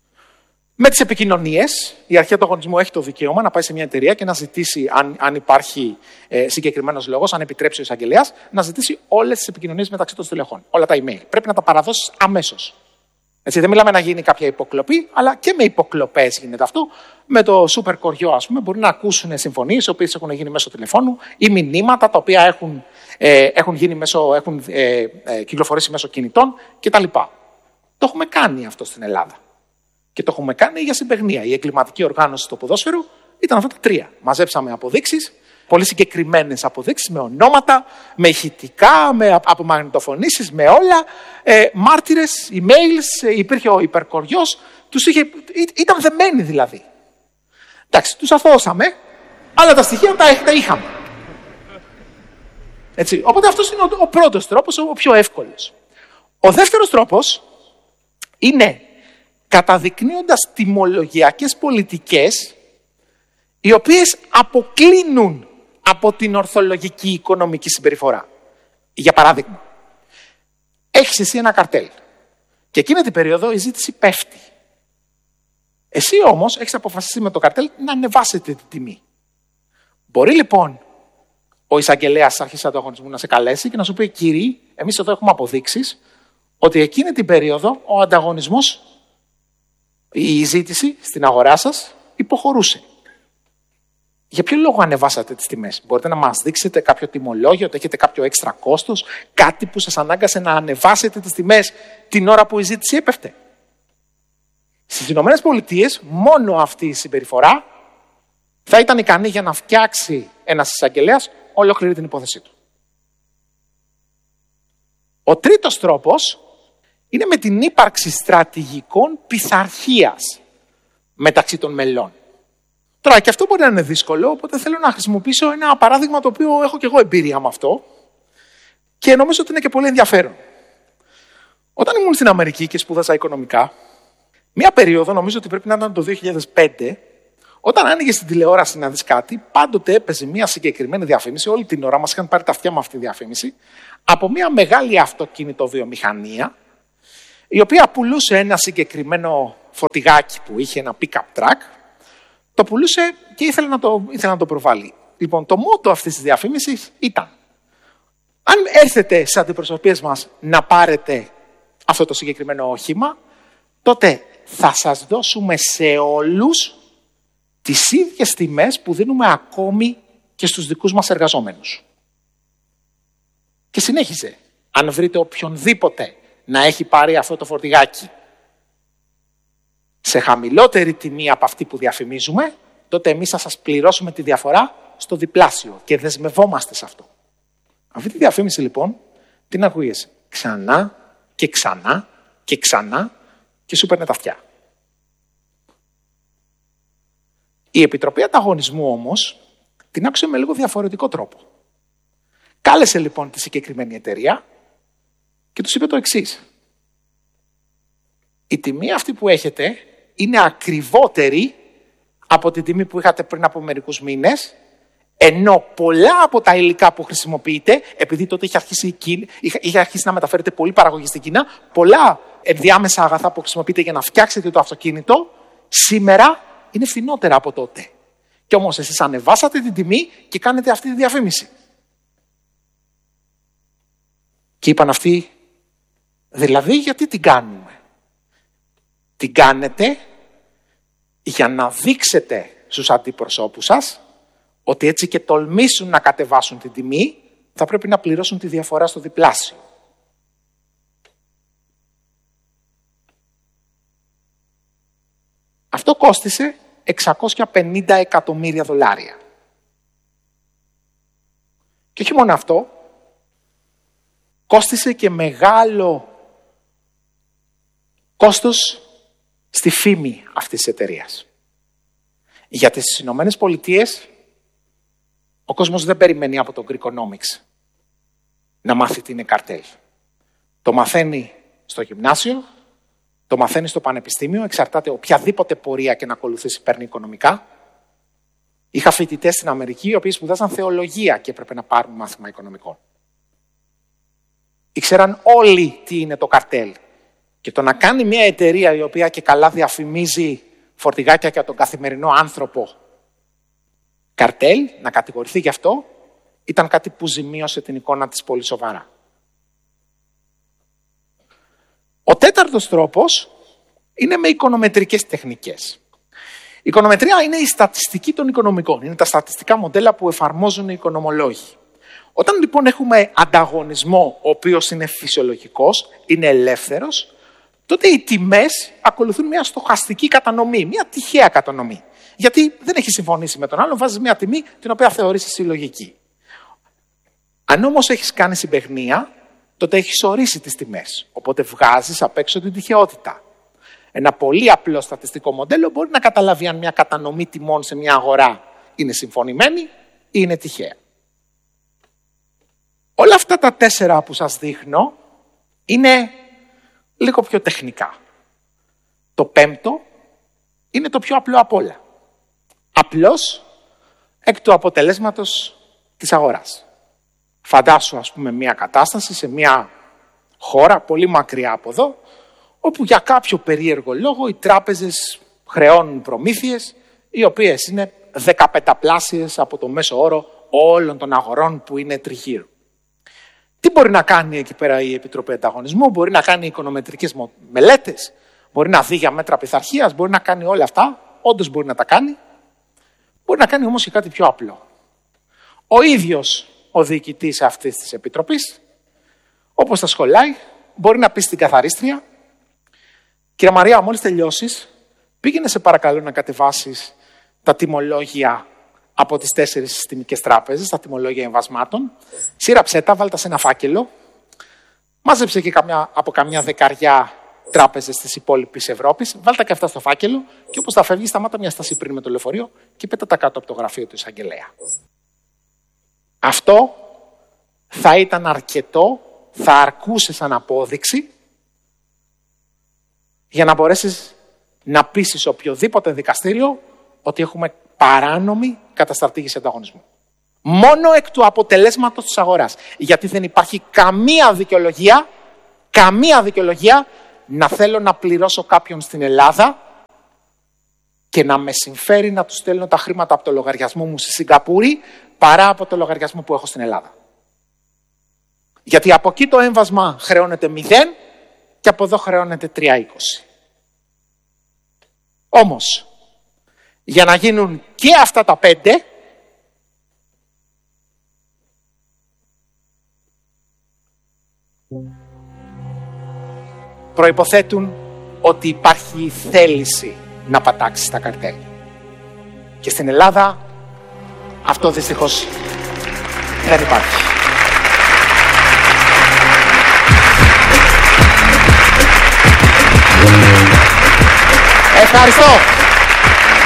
[SPEAKER 1] με τις επικοινωνίες. Η αρχή ανταγωνισμού έχει το δικαίωμα να πάει σε μια εταιρεία και να ζητήσει, αν, αν υπάρχει ε, συγκεκριμένος λόγος, αν επιτρέψει ο εισαγγελέας, να ζητήσει όλες τις επικοινωνίες μεταξύ των στελεχών. Όλα τα email. Πρέπει να τα παραδώσεις αμέσως. Έτσι, δεν μιλάμε να γίνει κάποια υποκλοπή, αλλά και με υποκλοπές γίνεται αυτό. Με το super κοριό, ας πούμε, μπορεί να ακούσουν συμφωνίες, οι οποίες έχουν γίνει μέσω τηλεφώνου, ή μηνύματα τα οποία έχουν, ε, έχουν, γίνει μέσω, έχουν ε, ε, κυκλοφορήσει μέσω κινητών κτλ. Το έχουμε κάνει αυτό στην Ελλάδα. Και το έχουμε κάνει για συμπαιχνία. Η εγκληματική οργάνωση του ποδόσφαιρου ήταν αυτά τα τρία. Μαζέψαμε αποδείξεις, πολύ συγκεκριμένες αποδείξεις, με ονόματα, με ηχητικά, με απομαγνητοφωνήσεις, με όλα, ε, μάρτυρες, emails, ε, υπήρχε ο υπερκοριός, τους είχε, ή, ήταν δεμένοι δηλαδή. Εντάξει, τους αθώωσαμε, αλλά τα στοιχεία τα, τα είχαμε. Έτσι, οπότε αυτός είναι ο, ο πρώτος τρόπος, ο πιο εύκολος. Ο δεύτερος τρόπος είναι καταδεικνύοντας τιμολογιακές πολιτικές οι οποίες αποκλίνουν από την ορθολογική οικονομική συμπεριφορά. Για παράδειγμα, έχεις εσύ ένα καρτέλ και εκείνη την περίοδο η ζήτηση πέφτει. Εσύ όμως έχεις αποφασίσει με το καρτέλ να ανεβάσετε την τιμή. Μπορεί λοιπόν ο εισαγγελέας της αρχής ανταγωνισμού να σε καλέσει και να σου πει: κύριοι, εμείς εδώ έχουμε αποδείξεις ότι εκείνη την περίοδο ο ανταγωνισμός, η ζήτηση στην αγορά σας υποχωρούσε. Για ποιο λόγο ανεβάσατε τις τιμές? Μπορείτε να μας δείξετε κάποιο τιμολόγιο, ότι έχετε κάποιο έξτρα κόστος, κάτι που σας ανάγκασε να ανεβάσετε τις τιμές την ώρα που η ζήτηση έπεφτε? Στις Ηνωμένες Πολιτείες μόνο αυτή η συμπεριφορά θα ήταν ικανή για να φτιάξει ένας εισαγγελέας ολόκληρη την υπόθεσή του. Ο τρίτος τρόπος είναι με την ύπαρξη στρατηγικών πειθαρχίας μεταξύ των μελών. Τώρα και αυτό μπορεί να είναι δύσκολο, οπότε θέλω να χρησιμοποιήσω ένα παράδειγμα το οποίο έχω και εγώ εμπειρία με αυτό και νομίζω ότι είναι και πολύ ενδιαφέρον. Όταν ήμουν στην Αμερική και σπούδασα οικονομικά, μία περίοδο, νομίζω ότι πρέπει να ήταν το δύο χιλιάδες πέντε, όταν άνοιγε στην τηλεόραση να δεις κάτι, πάντοτε έπαιζε μία συγκεκριμένη διαφήμιση, όλη την ώρα μας είχαν πάρει τα αυτιά με αυτή τη διαφήμιση, από μία μεγάλη αυτοκινητοβιομηχανία, η οποία πουλούσε ένα συγκεκριμένο φορτηγάκι που είχε ένα pick-up truck, το πουλούσε και ήθελε να το, ήθελε να το προβάλλει. Λοιπόν, το μότο αυτής της διαφήμισης ήταν: αν έρθετε στις αντιπροσωπείες μας να πάρετε αυτό το συγκεκριμένο όχημα, τότε θα σας δώσουμε σε όλους τις ίδιες τιμές που δίνουμε ακόμη και στους δικούς μας εργαζόμενους. Και συνέχιζε: αν βρείτε οποιονδήποτε να έχει πάρει αυτό το φορτηγάκι σε χαμηλότερη τιμή από αυτή που διαφημίζουμε, τότε εμείς θα σας πληρώσουμε τη διαφορά στο διπλάσιο και δεσμευόμαστε σε αυτό. Αυτή τη διαφήμιση λοιπόν την ακούγες ξανά και ξανά και ξανά και σου παίρνε τα αυτιά. Η Επιτροπή Ανταγωνισμού όμως την άκουσε με λίγο διαφορετικό τρόπο. Κάλεσε λοιπόν τη συγκεκριμένη εταιρεία και τους είπε το εξής: η τιμή αυτή που έχετε είναι ακριβότερη από την τιμή που είχατε πριν από μερικούς μήνες, ενώ πολλά από τα υλικά που χρησιμοποιείτε, επειδή τότε είχε αρχίσει, η Κίνα, είχε αρχίσει να μεταφέρετε πολύ παραγωγή στην Κίνα, πολλά ενδιάμεσα αγαθά που χρησιμοποιείτε για να φτιάξετε το αυτοκίνητο, σήμερα είναι φθηνότερα από τότε. Και όμως εσείς ανεβάσατε την τιμή και κάνετε αυτή τη διαφήμιση. Και είπαν αυτοί, δηλαδή γιατί την κάνουμε? Την κάνετε για να δείξετε στους αντιπροσώπους σας ότι έτσι και τολμήσουν να κατεβάσουν την τιμή, θα πρέπει να πληρώσουν τη διαφορά στο διπλάσιο. Αυτό κόστισε εξακόσια πενήντα εκατομμύρια δολάρια. Και όχι μόνο αυτό, κόστισε και μεγάλο κόστος στη φήμη αυτής της εταιρείας. Γιατί στις Ηνωμένες Πολιτείες ο κόσμος δεν περιμένει από το Greekonomics να μάθει τι είναι καρτέλ. Το μαθαίνει στο γυμνάσιο, το μαθαίνει στο πανεπιστήμιο, εξαρτάται οποιαδήποτε πορεία και να ακολουθήσει παίρνει οικονομικά. Είχα φοιτητές στην Αμερική οι οποίοι σπουδάζαν θεολογία και έπρεπε να πάρουν μάθημα οικονομικών. Ήξεραν όλοι τι είναι το καρτέλ. Και το να κάνει μια εταιρεία η οποία και καλά διαφημίζει φορτηγάκια για τον καθημερινό άνθρωπο καρτέλ, να κατηγορηθεί γι' αυτό, ήταν κάτι που ζημίωσε την εικόνα της πολύ σοβαρά. Ο τέταρτος τρόπος είναι με οικονομετρικές τεχνικές. Η οικονομετρία είναι η στατιστική των οικονομικών. Είναι τα στατιστικά μοντέλα που εφαρμόζουν οι οικονομολόγοι. Όταν λοιπόν έχουμε ανταγωνισμό, ο οποίος είναι φυσιολογικός, είναι ελεύθερος, τότε οι τιμές ακολουθούν μια στοχαστική κατανομή, μια τυχαία κατανομή. Γιατί δεν έχει συμφωνήσει με τον άλλον, βάζεις μια τιμή την οποία θεωρείς συλλογική. Αν όμως έχεις κάνει συμπαιχνία, τότε έχεις ορίσει τις τιμές. Οπότε βγάζεις απ' έξω την τυχαιότητα. Ένα πολύ απλό στατιστικό μοντέλο μπορεί να καταλάβει αν μια κατανομή τιμών σε μια αγορά είναι συμφωνημένη ή είναι τυχαία. Όλα αυτά τα τέσσερα που σας δείχνω είναι λίγο πιο τεχνικά. Το πέμπτο είναι το πιο απλό απ' όλα. Απλώς εκ του αποτελέσματος της αγοράς. Φαντάσου ας πούμε μια κατάσταση σε μια χώρα πολύ μακριά από εδώ, όπου για κάποιο περίεργο λόγο οι τράπεζες χρεώνουν προμήθειες οι οποίες είναι δεκαπενταπλάσιες από το μέσο όρο όλων των αγορών που είναι τριγύρω. Τι μπορεί να κάνει εκεί πέρα η Επιτροπή Ανταγωνισμού? Μπορεί να κάνει οικονομετρικές μελέτες, μπορεί να δει για μέτρα πειθαρχίας, μπορεί να κάνει όλα αυτά, όντως μπορεί να τα κάνει. Μπορεί να κάνει όμως και κάτι πιο απλό. Ο ίδιος ο διοικητής αυτής της Επιτροπής, όπως τα σχολάει, μπορεί να πει στην καθαρίστρια: «Κυρία Μαρία, μόλις τελειώσεις, πήγαινε σε παρακαλώ να κατεβάσεις τα τιμολόγια από τις τέσσερις συστημικές τράπεζες, τα τιμολόγια εμβασμάτων, σύραψέ τα, βάλ' τα σε ένα φάκελο, Μάζεψε και καμιά, από καμιά δεκαριά τράπεζες της υπόλοιπης Ευρώπης, βάλτε και αυτά στο φάκελο και όπως θα φεύγει, σταμάτα μια στάση πριν με το λεωφορείο και πέτα τα κάτω από το γραφείο του εισαγγελέα. Αυτό θα ήταν αρκετό, θα αρκούσε σαν απόδειξη για να μπορέσεις να πείσεις οποιοδήποτε δικαστήριο ότι έχουμε παράνομη καταστρατήγηση ανταγωνισμού. Μόνο εκ του αποτελέσματος της αγοράς. Γιατί δεν υπάρχει καμία δικαιολογία, καμία δικαιολογία να θέλω να πληρώσω κάποιον στην Ελλάδα και να με συμφέρει να του στέλνω τα χρήματα από το λογαριασμό μου στη Σιγκαπούρη παρά από το λογαριασμό που έχω στην Ελλάδα. Γιατί από εκεί το έμβασμα χρεώνεται μηδέν και από εδώ χρεώνεται τρία είκοσι. Όμως, για να γίνουν και αυτά τα πέντε, προϋποθέτουν ότι υπάρχει θέληση να πατάξει τα καρτέλ. Και στην Ελλάδα αυτό δυστυχώς δεν υπάρχει. Ευχαριστώ.